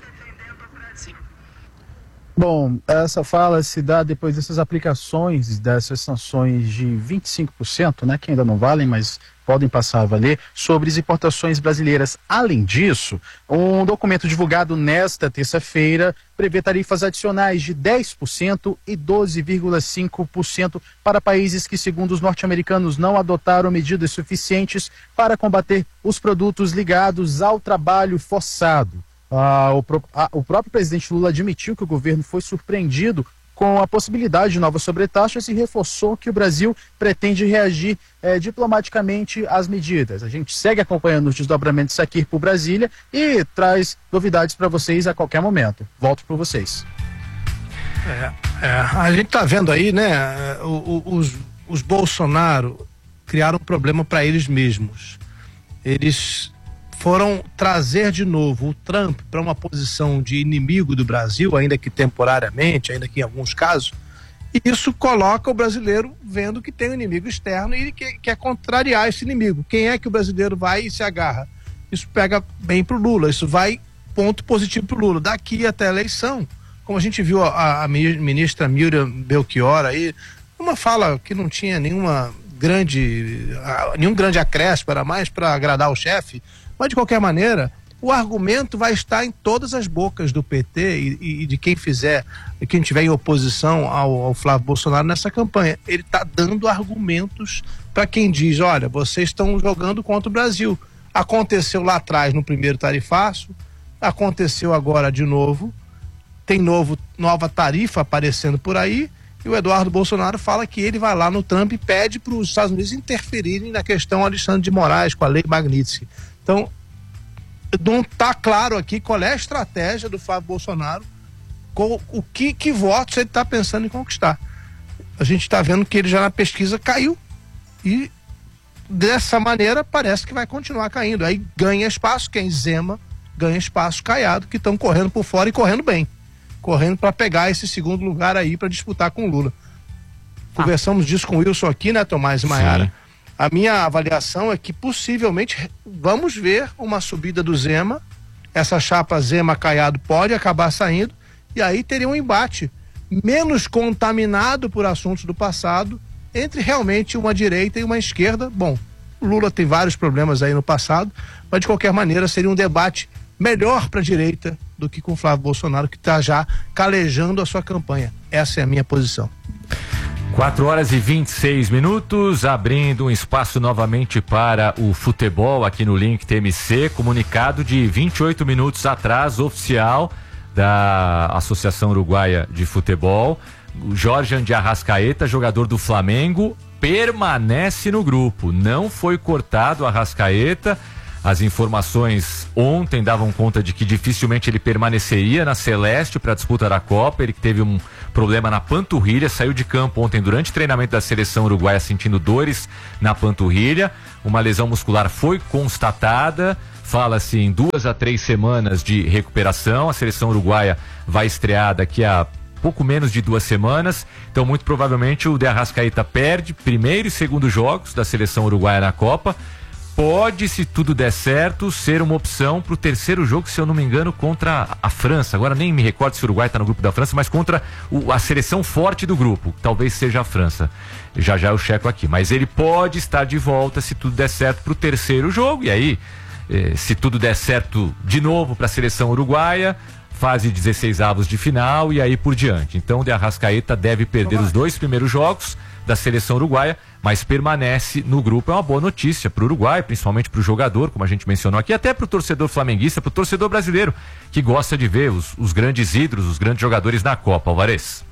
Bom, essa fala se dá depois dessas aplicações, dessas sanções de vinte e cinco por cento, né, que ainda não valem, mas podem passar a valer, sobre as importações brasileiras. Além disso, um documento divulgado nesta terça-feira prevê tarifas adicionais de dez por cento e doze vírgula cinco por cento para países que, segundo os norte-americanos, não adotaram medidas suficientes para combater os produtos ligados ao trabalho forçado. Ah, o, pro, ah, o próprio presidente Lula admitiu que o governo foi surpreendido com a possibilidade de novas sobretaxas e reforçou que o Brasil pretende reagir eh, diplomaticamente às medidas. A gente segue acompanhando os desdobramentos aqui por Brasília e traz novidades para vocês a qualquer momento. Volto para vocês. É, é, a gente está vendo aí, né, o, o, os, os Bolsonaro criaram um problema para eles mesmos. Eles foram trazer de novo o Trump para uma posição de inimigo do Brasil, ainda que temporariamente, ainda que em alguns casos, e isso coloca o brasileiro vendo que tem um inimigo externo e que quer contrariar esse inimigo. Quem é que o brasileiro vai e se agarra? Isso pega bem pro Lula, isso vai ponto positivo pro Lula. Daqui até a eleição, como a gente viu a, a ministra Miriam Melchior aí, uma fala que não tinha nenhuma grande, nenhum grande acréscimo, era mais para agradar o chefe. Mas, de qualquer maneira, o argumento vai estar em todas as bocas do P T e, e de quem fizer, quem tiver em oposição ao, ao Flávio Bolsonaro nessa campanha. Ele está dando argumentos para quem diz, olha, vocês estão jogando contra o Brasil. Aconteceu lá atrás no primeiro tarifaço, aconteceu agora de novo, tem novo, nova tarifa aparecendo por aí, e o Eduardo Bolsonaro fala que ele vai lá no Trump e pede para os Estados Unidos interferirem na questão Alexandre de Moraes com a lei Magnitsky. Então, não está claro aqui qual é a estratégia do Flávio Bolsonaro, com o que, que votos ele está pensando em conquistar. A gente está vendo que ele já na pesquisa caiu e dessa maneira parece que vai continuar caindo. Aí ganha espaço quem? Zema, ganha espaço Caiado, que estão correndo por fora e correndo bem. Correndo para pegar esse segundo lugar aí para disputar com o Lula. Ah. Conversamos disso com o Wilson aqui, né, Tomás e Maiara? A minha avaliação é que possivelmente vamos ver uma subida do Zema, essa chapa Zema-Caiado pode acabar saindo, e aí teria um embate menos contaminado por assuntos do passado entre realmente uma direita e uma esquerda. Bom, o Lula tem vários problemas aí no passado, mas de qualquer maneira seria um debate melhor para a direita do que com o Flávio Bolsonaro, que está já calejando a sua campanha. Essa é a minha posição. quatro horas e vinte e seis minutos, abrindo um espaço novamente para o futebol aqui no Link T M C, comunicado de vinte e oito minutos atrás, oficial da Associação Uruguaia de Futebol. O Jorge de Arrascaeta, jogador do Flamengo, permanece no grupo, não foi cortado. Arrascaeta As informações ontem davam conta de que dificilmente ele permaneceria na Celeste para a disputa da Copa. Ele que teve um problema na panturrilha, saiu de campo ontem durante o treinamento da seleção uruguaia sentindo dores na panturrilha. Uma lesão muscular foi constatada. Fala-se em duas a três semanas de recuperação. A seleção uruguaia vai estrear daqui a pouco menos de duas semanas. Então, muito provavelmente, o De Arrascaeta perde primeiro e segundo jogos da seleção uruguaia na Copa. Pode, se tudo der certo, ser uma opção para o terceiro jogo, se eu não me engano, contra a França. Agora nem me recordo se o Uruguai está no grupo da França, mas contra o, a seleção forte do grupo. Talvez seja a França. Já já eu checo aqui. Mas ele pode estar de volta, se tudo der certo, para o terceiro jogo. E aí, eh, se tudo der certo de novo para a seleção uruguaia, fase dezesseis avos de final e aí por diante. Então, o De Arrascaeta deve perder os dois primeiros jogos da seleção uruguaia, mas permanece no grupo. É uma boa notícia para o Uruguai, principalmente para o jogador, como a gente mencionou aqui, até para o torcedor flamenguista, para o torcedor brasileiro, que gosta de ver os, os grandes ídolos, os grandes jogadores na Copa. Alvarez.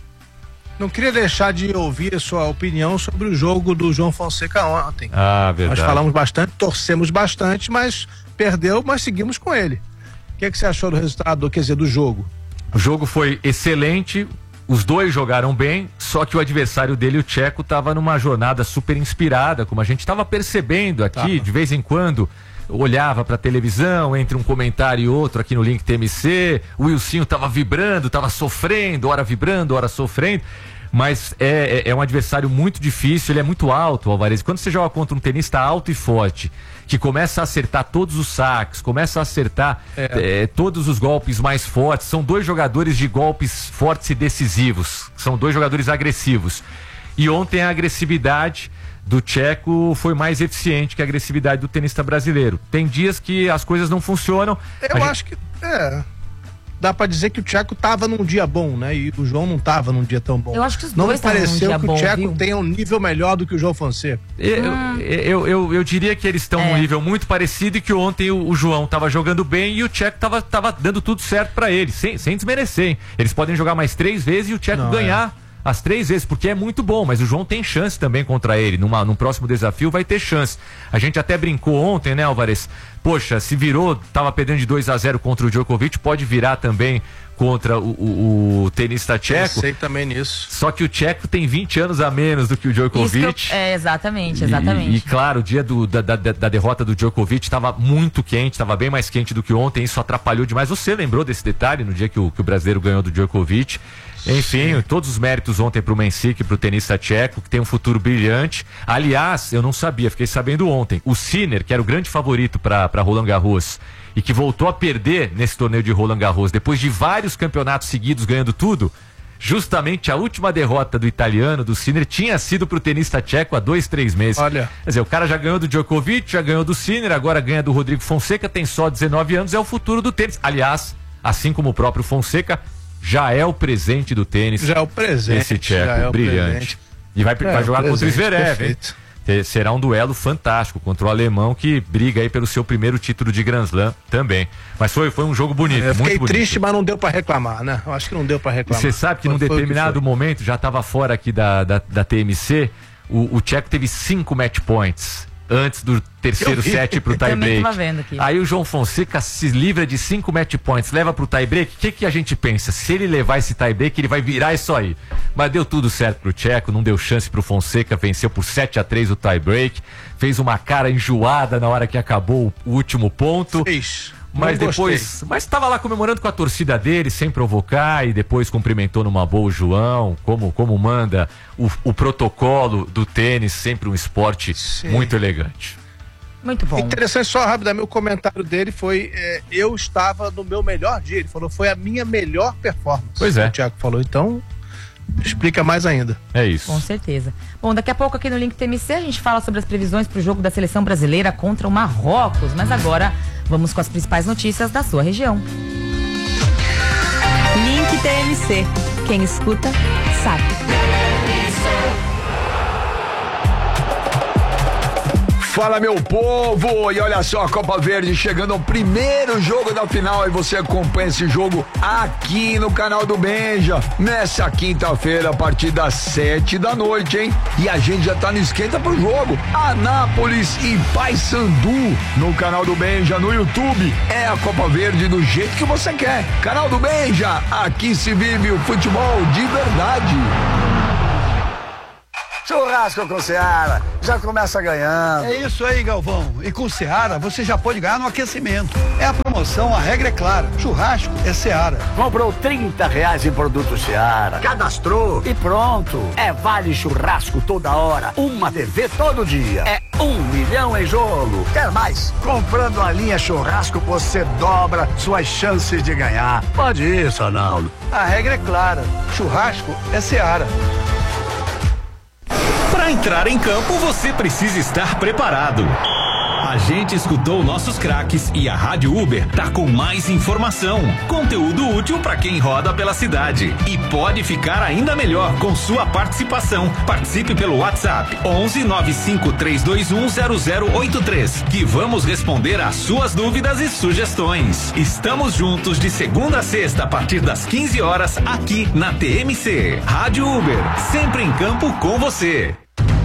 Não queria deixar de ouvir a sua opinião sobre o jogo do João Fonseca ontem. Ah, verdade. Nós falamos bastante, torcemos bastante, mas perdeu, mas seguimos com ele. O que, é que você achou do resultado, quer dizer, do jogo? O jogo foi excelente, os dois jogaram bem, só que o adversário dele, o tcheco, estava numa jornada super inspirada, como a gente estava percebendo aqui, tava. De vez em quando olhava para a televisão, entre um comentário e outro aqui no Link T M C, o Wilsinho estava vibrando, estava sofrendo, hora vibrando, hora sofrendo. Mas é, é, é um adversário muito difícil, ele é muito alto, Alvarez. Quando você joga contra um tenista alto e forte, que começa a acertar todos os saques, começa a acertar é. É, todos os golpes mais fortes, são dois jogadores de golpes fortes e decisivos, são dois jogadores agressivos. E ontem a agressividade do tcheco foi mais eficiente que a agressividade do tenista brasileiro. Tem dias que as coisas não funcionam. Eu a acho gente... que... É... Dá pra dizer que o Tcheco tava num dia bom, né? E o João não tava num dia tão bom. Eu acho que os não dois me pareceu num dia que bom, o Tcheco viu? tenha um nível melhor do que o João Fonseca. Eu, hum. eu, eu, eu diria que eles estão É. num nível muito parecido e que ontem o, o João tava jogando bem e o Tcheco tava, tava dando tudo certo pra ele, sem, sem desmerecer, hein? Eles podem jogar mais três vezes e o Tcheco Não, ganhar as três vezes, porque é muito bom, mas o João tem chance também contra ele. Numa, num próximo desafio vai ter chance. A gente até brincou ontem, né, Alvarez? Poxa, se virou, tava perdendo de dois a zero contra o Djokovic, pode virar também contra o, o, o tenista tcheco. Sei também nisso. Só que o tcheco tem vinte anos a menos do que o Djokovic. Isso que eu, é, exatamente, exatamente. E, e claro, o dia do, da, da, da derrota do Djokovic estava muito quente, estava bem mais quente do que ontem, isso atrapalhou demais. Você lembrou desse detalhe no dia que o, que o brasileiro ganhou do Djokovic? Enfim, Sim. todos os méritos ontem pro Mensik, pro tenista tcheco, que tem um futuro brilhante. Aliás, eu não sabia, fiquei sabendo ontem. O Sinner, que era o grande favorito para Roland Garros e que voltou a perder nesse torneio de Roland Garros, depois de vários campeonatos seguidos ganhando tudo, justamente a última derrota do italiano, do Sinner, tinha sido pro tenista tcheco há dois, três meses. Olha. Quer dizer, o cara já ganhou do Djokovic, já ganhou do Sinner, agora ganha do Rodrigo Fonseca, tem só dezenove anos, é o futuro do tênis. Aliás, assim como o próprio Fonseca, já é o presente do tênis. Já é o presente. Esse tcheco, já é o brilhante. presente. E vai, É, vai jogar contra o Zverev, hein? perfeito. Te- Será um duelo fantástico contra o alemão que briga aí pelo seu primeiro título de Grand Slam também. Mas foi, foi um jogo bonito, Eu muito fiquei bonito. triste, mas não deu pra reclamar, né? Eu acho que não deu pra reclamar. Você sabe que num Foi- foi o que determinado foi. momento, já estava fora aqui da, da, da T M C, o, o tcheco teve cinco match points antes do terceiro Eu vi. set pro Eu também tie-break. tava vendo aqui. Aí o João Fonseca se livra de cinco match points, leva pro tie-break. O que, que a gente pensa? Se ele levar esse tie-break, ele vai virar isso aí. Mas deu tudo certo pro tcheco, não deu chance pro Fonseca, venceu por sete a três o tie-break, fez uma cara enjoada na hora que acabou o último ponto. Fez. Mas Não depois, gostei. mas estava lá comemorando com a torcida dele, sem provocar, e depois cumprimentou numa boa o João, como, como manda o, o protocolo do tênis, sempre um esporte Sim. muito elegante. Muito bom. Interessante, só rapidamente, o comentário dele foi: é, eu estava no meu melhor dia. Ele falou, foi a minha melhor performance. Pois é. O Thiago falou, então explica mais ainda. É isso. Com certeza. Bom, daqui a pouco aqui no Link T M C a gente fala sobre as previsões para o jogo da seleção brasileira contra o Marrocos. Mas agora vamos com as principais notícias da sua região. Link T M C. Quem escuta, sabe. Fala, meu povo! E olha só, a Copa Verde chegando ao primeiro jogo da final e você acompanha esse jogo aqui no canal do Benja, nessa quinta-feira a partir das sete da noite, hein? E a gente já tá no esquenta pro jogo. Anápolis e Paysandu no canal do Benja, no YouTube. É a Copa Verde do jeito que você quer. Canal do Benja, aqui se vive o futebol de verdade. Churrasco com Seara, já começa ganhando. É isso aí, Galvão. E com Seara você já pode ganhar no aquecimento. É a promoção, a regra é clara. Churrasco é Seara. Comprou trinta reais em produto Seara, cadastrou e pronto. É vale churrasco toda hora, uma T V todo dia. É um milhão em jogo. Quer mais? Comprando a linha churrasco você dobra suas chances de ganhar. Pode ir, Sonaldo. A regra é clara. Churrasco é Seara. Para entrar em campo, você precisa estar preparado. A gente escutou nossos craques e a Rádio Uber tá com mais informação, conteúdo útil para quem roda pela cidade e pode ficar ainda melhor com sua participação. Participe pelo WhatsApp onze nove cinco três dois um zero zero oito três que vamos responder às suas dúvidas e sugestões. Estamos juntos de segunda a sexta a partir das quinze horas aqui na T M C. Rádio Uber, sempre em campo com você.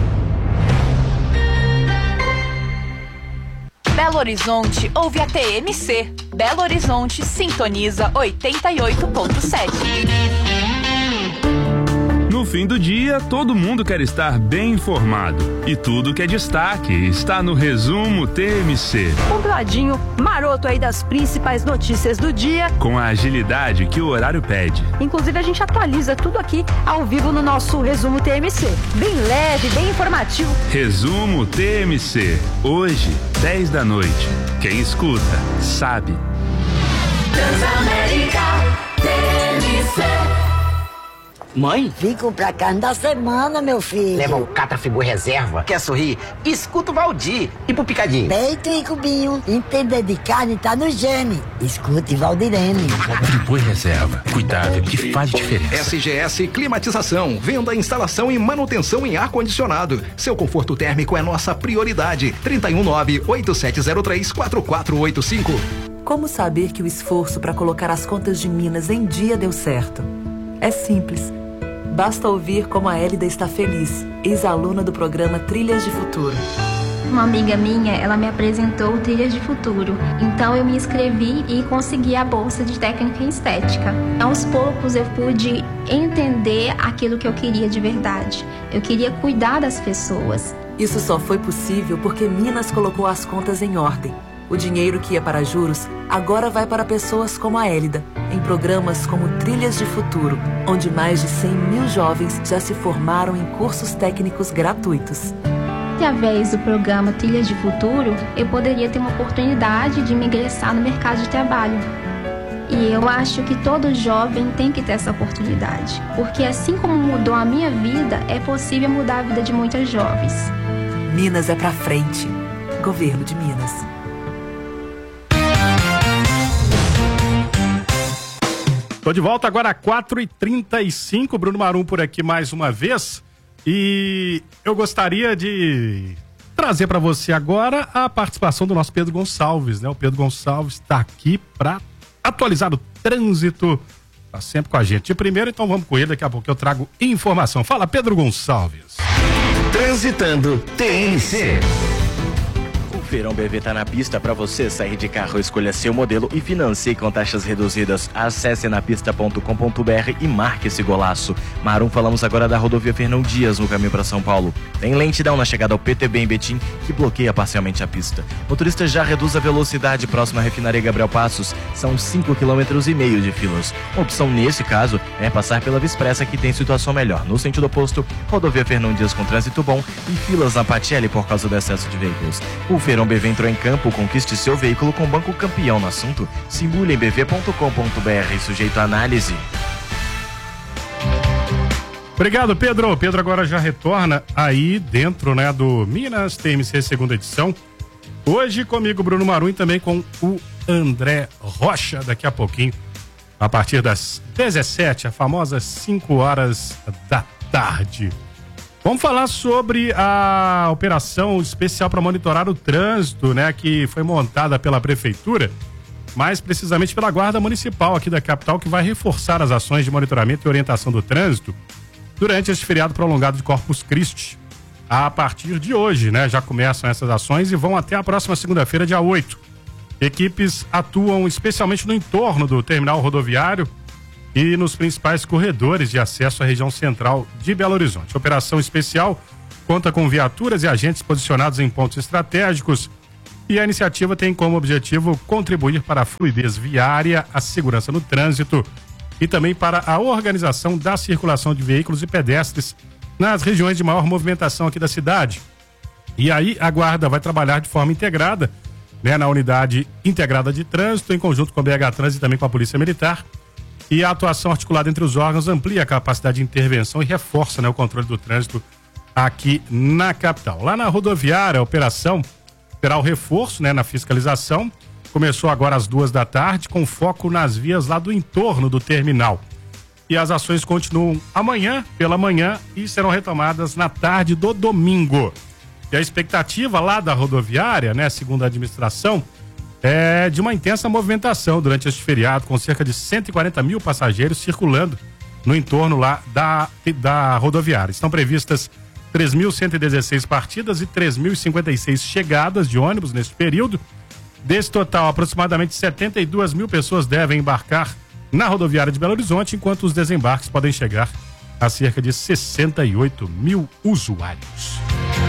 Belo Horizonte ouve a T M C. Belo Horizonte sintoniza oitenta e oito ponto sete. No fim do dia, todo mundo quer estar bem informado. E tudo que é destaque está no Resumo T M C. Um ladinho maroto aí das principais notícias do dia. Com a agilidade que o horário pede. Inclusive, a gente atualiza tudo aqui ao vivo no nosso Resumo T M C. Bem leve, bem informativo. Resumo T M C. Hoje, dez da noite. Quem escuta, sabe. Transamérica T M C. Mãe? Vim comprar carne da semana, meu filho. Leva o Catafigu Reserva. Quer sorrir? Escuta o Valdir. E pro Picadinho? Peito e cubinho. Entender de carne tá no gene. Escute Valdirene. Frigo Reserva. Cuidado que faz diferença. S G S Climatização. Venda, instalação e manutenção em ar-condicionado. Seu conforto térmico é nossa prioridade. trinta e um nove, oito sete zero três, quatro quatro oito cinco. Como saber que o esforço para colocar as contas de Minas em dia deu certo? É simples. Basta ouvir como a Hélida está feliz, ex-aluna do programa Trilhas de Futuro. Uma amiga minha, ela me apresentou o Trilhas de Futuro. Então eu me inscrevi e consegui a bolsa de técnica em estética. Aos poucos eu pude entender aquilo que eu queria de verdade. Eu queria cuidar das pessoas. Isso só foi possível porque Minas colocou as contas em ordem. O dinheiro que ia para juros agora vai para pessoas como a Hélida, em programas como Trilhas de Futuro, onde mais de cem mil jovens já se formaram em cursos técnicos gratuitos. Através do programa Trilhas de Futuro, eu poderia ter uma oportunidade de me ingressar no mercado de trabalho. E eu acho que todo jovem tem que ter essa oportunidade, porque assim como mudou a minha vida, é possível mudar a vida de muitos jovens. Minas é pra frente. Governo de Minas. Tô de volta agora a quatro e trinta e cinco, Bruno Marum por aqui mais uma vez. E eu gostaria de trazer para você agora a participação do nosso Pedro Gonçalves, né? O Pedro Gonçalves está aqui para atualizar o trânsito, tá sempre com a gente de primeiro, então vamos com ele, daqui a pouco eu trago informação. Fala, Pedro Gonçalves. Transitando T M C. O Feirão B V tá na pista para você sair de carro, escolha seu modelo e financie com taxas reduzidas. Acesse napista ponto com ponto br e marque esse golaço. Marum, falamos agora da rodovia Fernão Dias no caminho para São Paulo. Tem lentidão na chegada ao P T B em Betim que bloqueia parcialmente a pista. Motorista já reduz a velocidade próxima à refinaria Gabriel Passos. São cinco quilômetros e meio de filas. Uma opção nesse caso é passar pela Via Expressa que tem situação melhor. No sentido oposto, rodovia Fernão Dias com trânsito bom e filas na Patielli por causa do excesso de veículos. O Feirão B V entrou em campo, conquiste seu veículo com banco campeão no assunto. Simule em b v ponto com ponto br, sujeito a análise. Obrigado, Pedro. Pedro agora já retorna aí dentro, né, do Minas T M C segunda edição. Hoje comigo, Bruno Marum, e também com o André Rocha, daqui a pouquinho, a partir das dezessete, a famosa cinco horas da tarde. Vamos falar sobre a operação especial para monitorar o trânsito, né, que foi montada pela prefeitura, mais precisamente pela Guarda Municipal aqui da capital, que vai reforçar as ações de monitoramento e orientação do trânsito durante este feriado prolongado de Corpus Christi. A partir de hoje, né, já começam essas ações e vão até a próxima segunda-feira, dia oito. Equipes atuam especialmente no entorno do terminal rodoviário e nos principais corredores de acesso à região central de Belo Horizonte. A operação especial conta com viaturas e agentes posicionados em pontos estratégicos e a iniciativa tem como objetivo contribuir para a fluidez viária, a segurança no trânsito e também para a organização da circulação de veículos e pedestres nas regiões de maior movimentação aqui da cidade. E aí a Guarda vai trabalhar de forma integrada, né, na unidade integrada de trânsito, em conjunto com a B H Trans e também com a Polícia Militar. E a atuação articulada entre os órgãos amplia a capacidade de intervenção e reforça, né, o controle do trânsito aqui na capital. Lá na rodoviária, a operação terá o reforço, né, na fiscalização. Começou agora às duas da tarde, com foco nas vias lá do entorno do terminal. E as ações continuam amanhã, pela manhã, e serão retomadas na tarde do domingo. E a expectativa lá da rodoviária, né, segundo a administração, é de uma intensa movimentação durante este feriado, com cerca de cento e quarenta mil passageiros circulando no entorno lá da, da rodoviária. Estão previstas três mil cento e dezesseis partidas e três mil e cinquenta e seis chegadas de ônibus neste período. Desse total, aproximadamente setenta e duas mil pessoas devem embarcar na rodoviária de Belo Horizonte, enquanto os desembarques podem chegar a cerca de sessenta e oito mil usuários.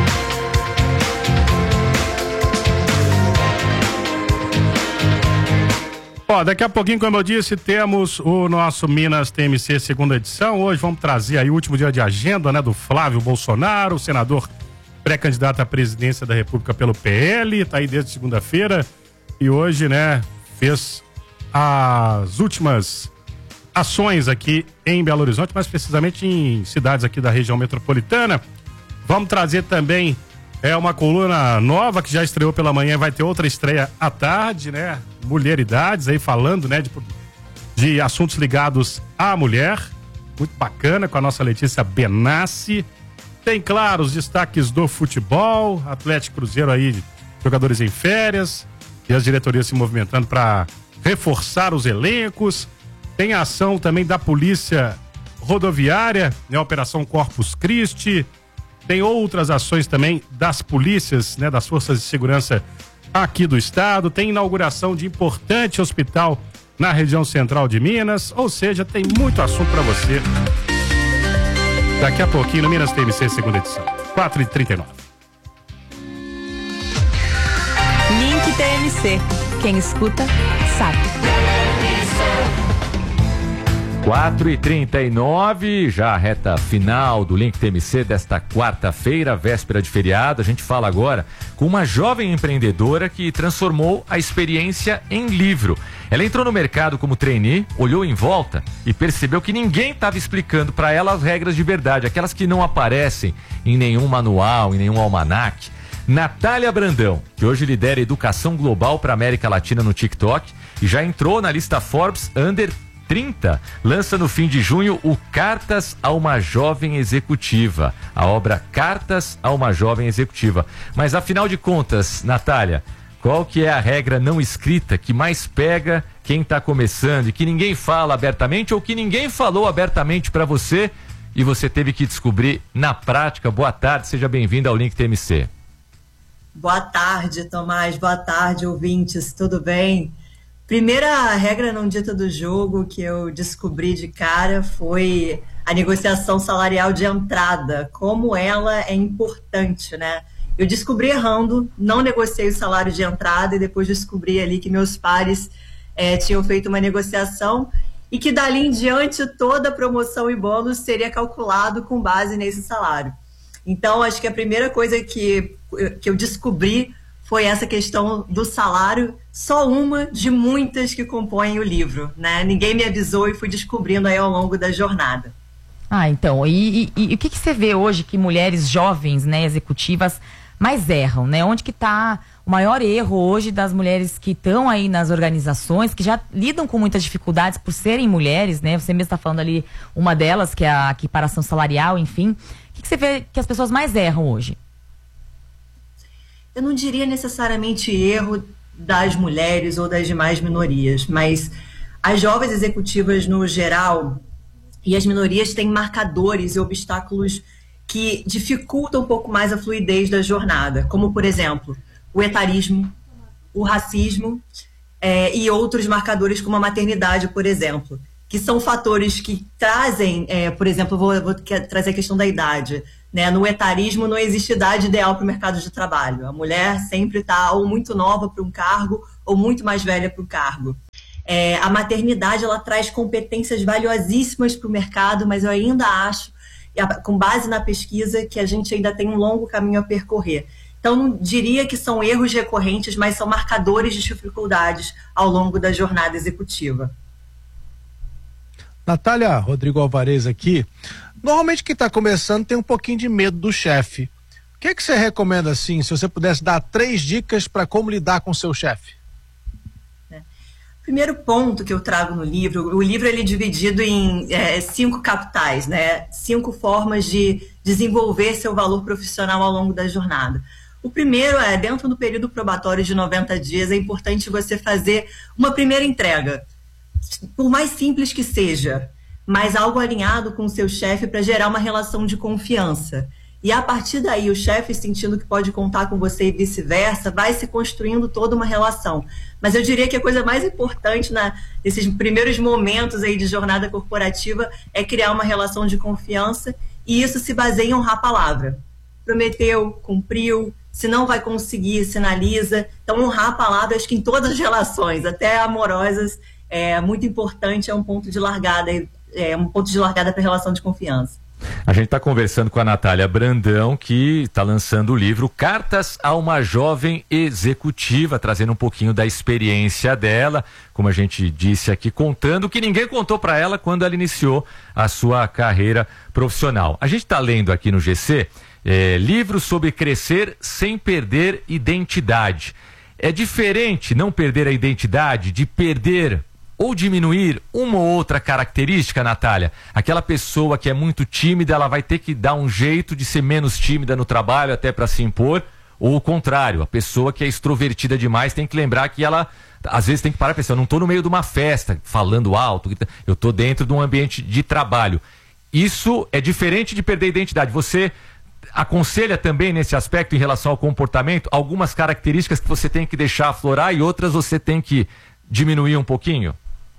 Ó, daqui a pouquinho, como eu disse, temos o nosso Minas T M C segunda edição. Hoje vamos trazer aí o último dia de agenda, né, do Flávio Bolsonaro, o senador pré-candidato à presidência da República pelo P L, tá aí desde segunda-feira e hoje, né, fez as últimas ações aqui em Belo Horizonte, mais precisamente em cidades aqui da região metropolitana. Vamos trazer também é uma coluna nova que já estreou pela manhã, vai ter outra estreia à tarde, né? Mulheridades aí falando, né, de, de assuntos ligados à mulher. Muito bacana, com a nossa Letícia Benassi. Tem, claro, os destaques do futebol, Atlético Cruzeiro aí, jogadores em férias e as diretorias se movimentando para reforçar os elencos. Tem a ação também da Polícia Rodoviária, né, a Operação Corpus Christi. Tem outras ações também das polícias, né, das forças de segurança aqui do estado. Tem inauguração de importante hospital na região central de Minas. Ou seja, tem muito assunto para você. Daqui a pouquinho no Minas T M C, segunda edição. quatro e trinta e nove. Link T M C. Quem escuta, sabe. quatro e trinta e nove, já a reta final do Link T M C desta quarta-feira, véspera de feriado. A gente fala agora com uma jovem empreendedora que transformou a experiência em livro. Ela entrou no mercado como trainee, olhou em volta e percebeu que ninguém estava explicando para ela as regras de verdade, aquelas que não aparecem em nenhum manual, em nenhum almanaque. Natália Brandão, que hoje lidera Educação Global para a América Latina no TikTok e já entrou na lista Forbes Under trinta, lança no fim de junho o Cartas a uma Jovem Executiva, a obra Cartas a uma Jovem Executiva. Mas afinal de contas, Natália, qual que é a regra não escrita que mais pega quem está começando e que ninguém fala abertamente ou que ninguém falou abertamente para você e você teve que descobrir na prática? Boa tarde, seja bem-vindo ao Link T M C. Boa tarde, Tomás, boa tarde, ouvintes, tudo bem? Primeira regra não dita do jogo que eu descobri de cara foi a negociação salarial de entrada, como ela é importante, né? Eu descobri errando, não negociei o salário de entrada e depois descobri ali que meus pares é, tinham feito uma negociação e que dali em diante toda a promoção e bônus seria calculado com base nesse salário. Então, acho que a primeira coisa que, que eu descobri foi essa questão do salário, só uma de muitas que compõem o livro, né? Ninguém me avisou e fui descobrindo aí ao longo da jornada. Ah, então, e, e, e o que, que você vê hoje que mulheres jovens, né, executivas, mais erram, né? Onde que está o maior erro hoje das mulheres que estão aí nas organizações, que já lidam com muitas dificuldades por serem mulheres, né? Você mesmo está falando ali uma delas, que é a equiparação salarial, enfim. O que, que você vê que as pessoas mais erram hoje? Eu não diria necessariamente erro das mulheres ou das demais minorias, mas as jovens executivas no geral e as minorias têm marcadores e obstáculos que dificultam um pouco mais a fluidez da jornada, como, por exemplo, o etarismo, o racismo é, e outros marcadores como a maternidade, por exemplo, que são fatores que trazem, é, por exemplo, vou, vou trazer a questão da idade, né? No etarismo não existe idade ideal para o mercado de trabalho. A mulher sempre está ou muito nova para um cargo ou muito mais velha para o cargo. É, a maternidade ela traz competências valiosíssimas para o mercado, mas eu ainda acho, com base na pesquisa, que a gente ainda tem um longo caminho a percorrer. Então, não diria que são erros recorrentes, mas são marcadores de dificuldades ao longo da jornada executiva. Natália, Rodrigo Alvarez aqui. Normalmente quem está começando tem um pouquinho de medo do chefe. O que é que você recomenda, assim, se você pudesse dar três dicas para como lidar com o seu chefe? Primeiro ponto que eu trago no livro, o livro ele é dividido em é, cinco capitais, né? Cinco formas de desenvolver seu valor profissional ao longo da jornada. O primeiro é, dentro do período probatório de noventa dias, é importante você fazer uma primeira entrega, por mais simples que seja, mas algo alinhado com o seu chefe para gerar uma relação de confiança. E a partir daí, o chefe sentindo que pode contar com você e vice-versa, vai se construindo toda uma relação. Mas eu diria que a coisa mais importante na, nesses primeiros momentos aí de jornada corporativa é criar uma relação de confiança, e isso se baseia em honrar a palavra. Prometeu, cumpriu, se não vai conseguir, sinaliza. Então, honrar a palavra, acho que em todas as relações, até amorosas, é muito importante, é um ponto de largada, é um ponto de largada para a relação de confiança. A gente está conversando com a Natália Brandão, que está lançando o livro Cartas a uma Jovem Executiva, trazendo um pouquinho da experiência dela, como a gente disse aqui, contando que ninguém contou para ela quando ela iniciou a sua carreira profissional. A gente está lendo aqui no G C é, livros sobre crescer sem perder identidade. É diferente não perder a identidade de perder ou diminuir uma ou outra característica, Natália? Aquela pessoa que é muito tímida, ela vai ter que dar um jeito de ser menos tímida no trabalho até para se impor, ou o contrário, a pessoa que é extrovertida demais tem que lembrar que ela, às vezes tem que parar a pessoa, eu não estou no meio de uma festa, falando alto, eu estou dentro de um ambiente de trabalho. Isso é diferente de perder a identidade. Você aconselha também nesse aspecto em relação ao comportamento, algumas características que você tem que deixar aflorar e outras você tem que diminuir um pouquinho?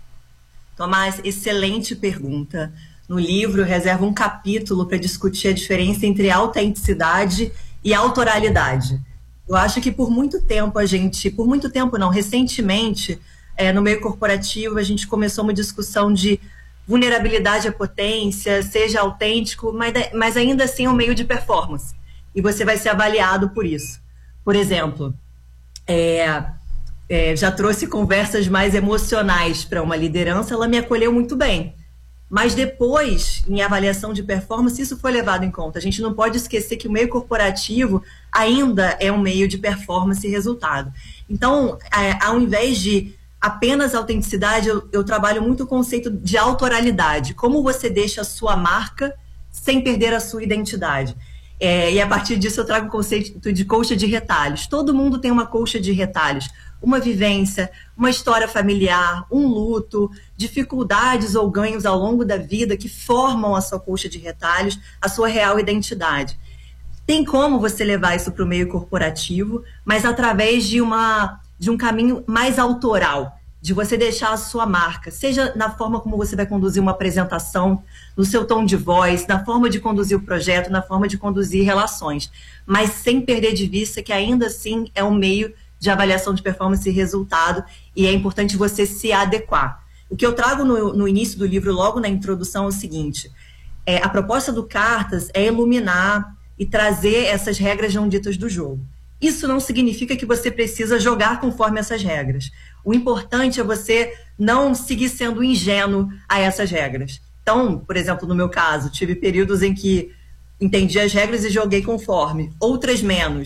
Tomás, excelente pergunta. No livro, eu reservo um capítulo para discutir a diferença entre autenticidade e autoralidade. Eu acho que por muito tempo a gente, por muito tempo não, recentemente, é, no meio corporativo, a gente começou uma discussão de vulnerabilidade à potência, seja autêntico, mas, mas ainda assim é um meio de performance. E você vai ser avaliado por isso. Por exemplo, é... É, já trouxe conversas mais emocionais para uma liderança, ela me acolheu muito bem. Mas depois, em avaliação de performance, isso foi levado em conta. A gente não pode esquecer que o meio corporativo ainda é um meio de performance e resultado. Então, é, ao invés de apenas autenticidade, eu, eu trabalho muito o conceito de autoralidade. Como você deixa a sua marca sem perder a sua identidade. É, e a partir disso eu trago o conceito de colcha de retalhos. Todo mundo tem uma colcha de retalhos. Uma vivência, uma história familiar, um luto, dificuldades ou ganhos ao longo da vida que formam a sua colcha de retalhos, a sua real identidade. Tem como você levar isso para o meio corporativo, mas através de, uma, de um caminho mais autoral, de você deixar a sua marca, seja na forma como você vai conduzir uma apresentação, no seu tom de voz, na forma de conduzir o projeto, na forma de conduzir relações, mas sem perder de vista que ainda assim é um meio de avaliação de performance e resultado, e é importante você se adequar. O que eu trago no, no início do livro, logo na introdução, é o seguinte: é, a proposta do Cartas é iluminar e trazer essas regras não ditas do jogo. Isso não significa que você precisa jogar conforme essas regras. O importante é você não seguir sendo ingênuo a essas regras. Então, por exemplo, no meu caso, tive períodos em que entendi as regras e joguei conforme, outras menos.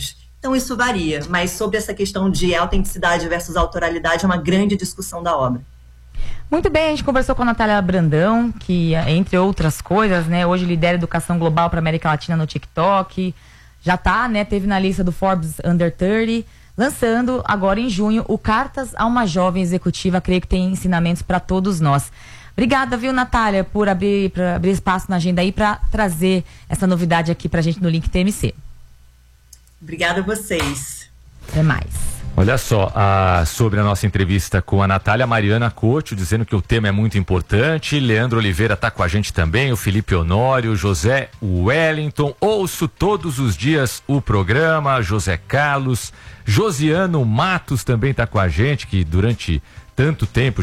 Então isso varia, mas sobre essa questão de autenticidade versus autoralidade é uma grande discussão da obra. Muito bem, a gente conversou com a Natália Brandão, que, entre outras coisas, né, hoje lidera educação global para América Latina no TikTok. Já tá, né, teve na lista do Forbes Under trinta, lançando agora em junho o Cartas a uma Jovem Executiva. Creio que tem ensinamentos para todos nós. Obrigada, viu, Natália, por abrir, pra abrir espaço na agenda aí para trazer essa novidade aqui pra gente no Link T M C. Obrigada a vocês. Até mais. Olha só, a, sobre a nossa entrevista com a Natália, Mariana Couto, dizendo que o tema é muito importante. Leandro Oliveira está com a gente também, o Felipe Honório, José Wellington. Ouço todos os dias o programa, José Carlos. Josiano Matos também está com a gente, que durante tanto tempo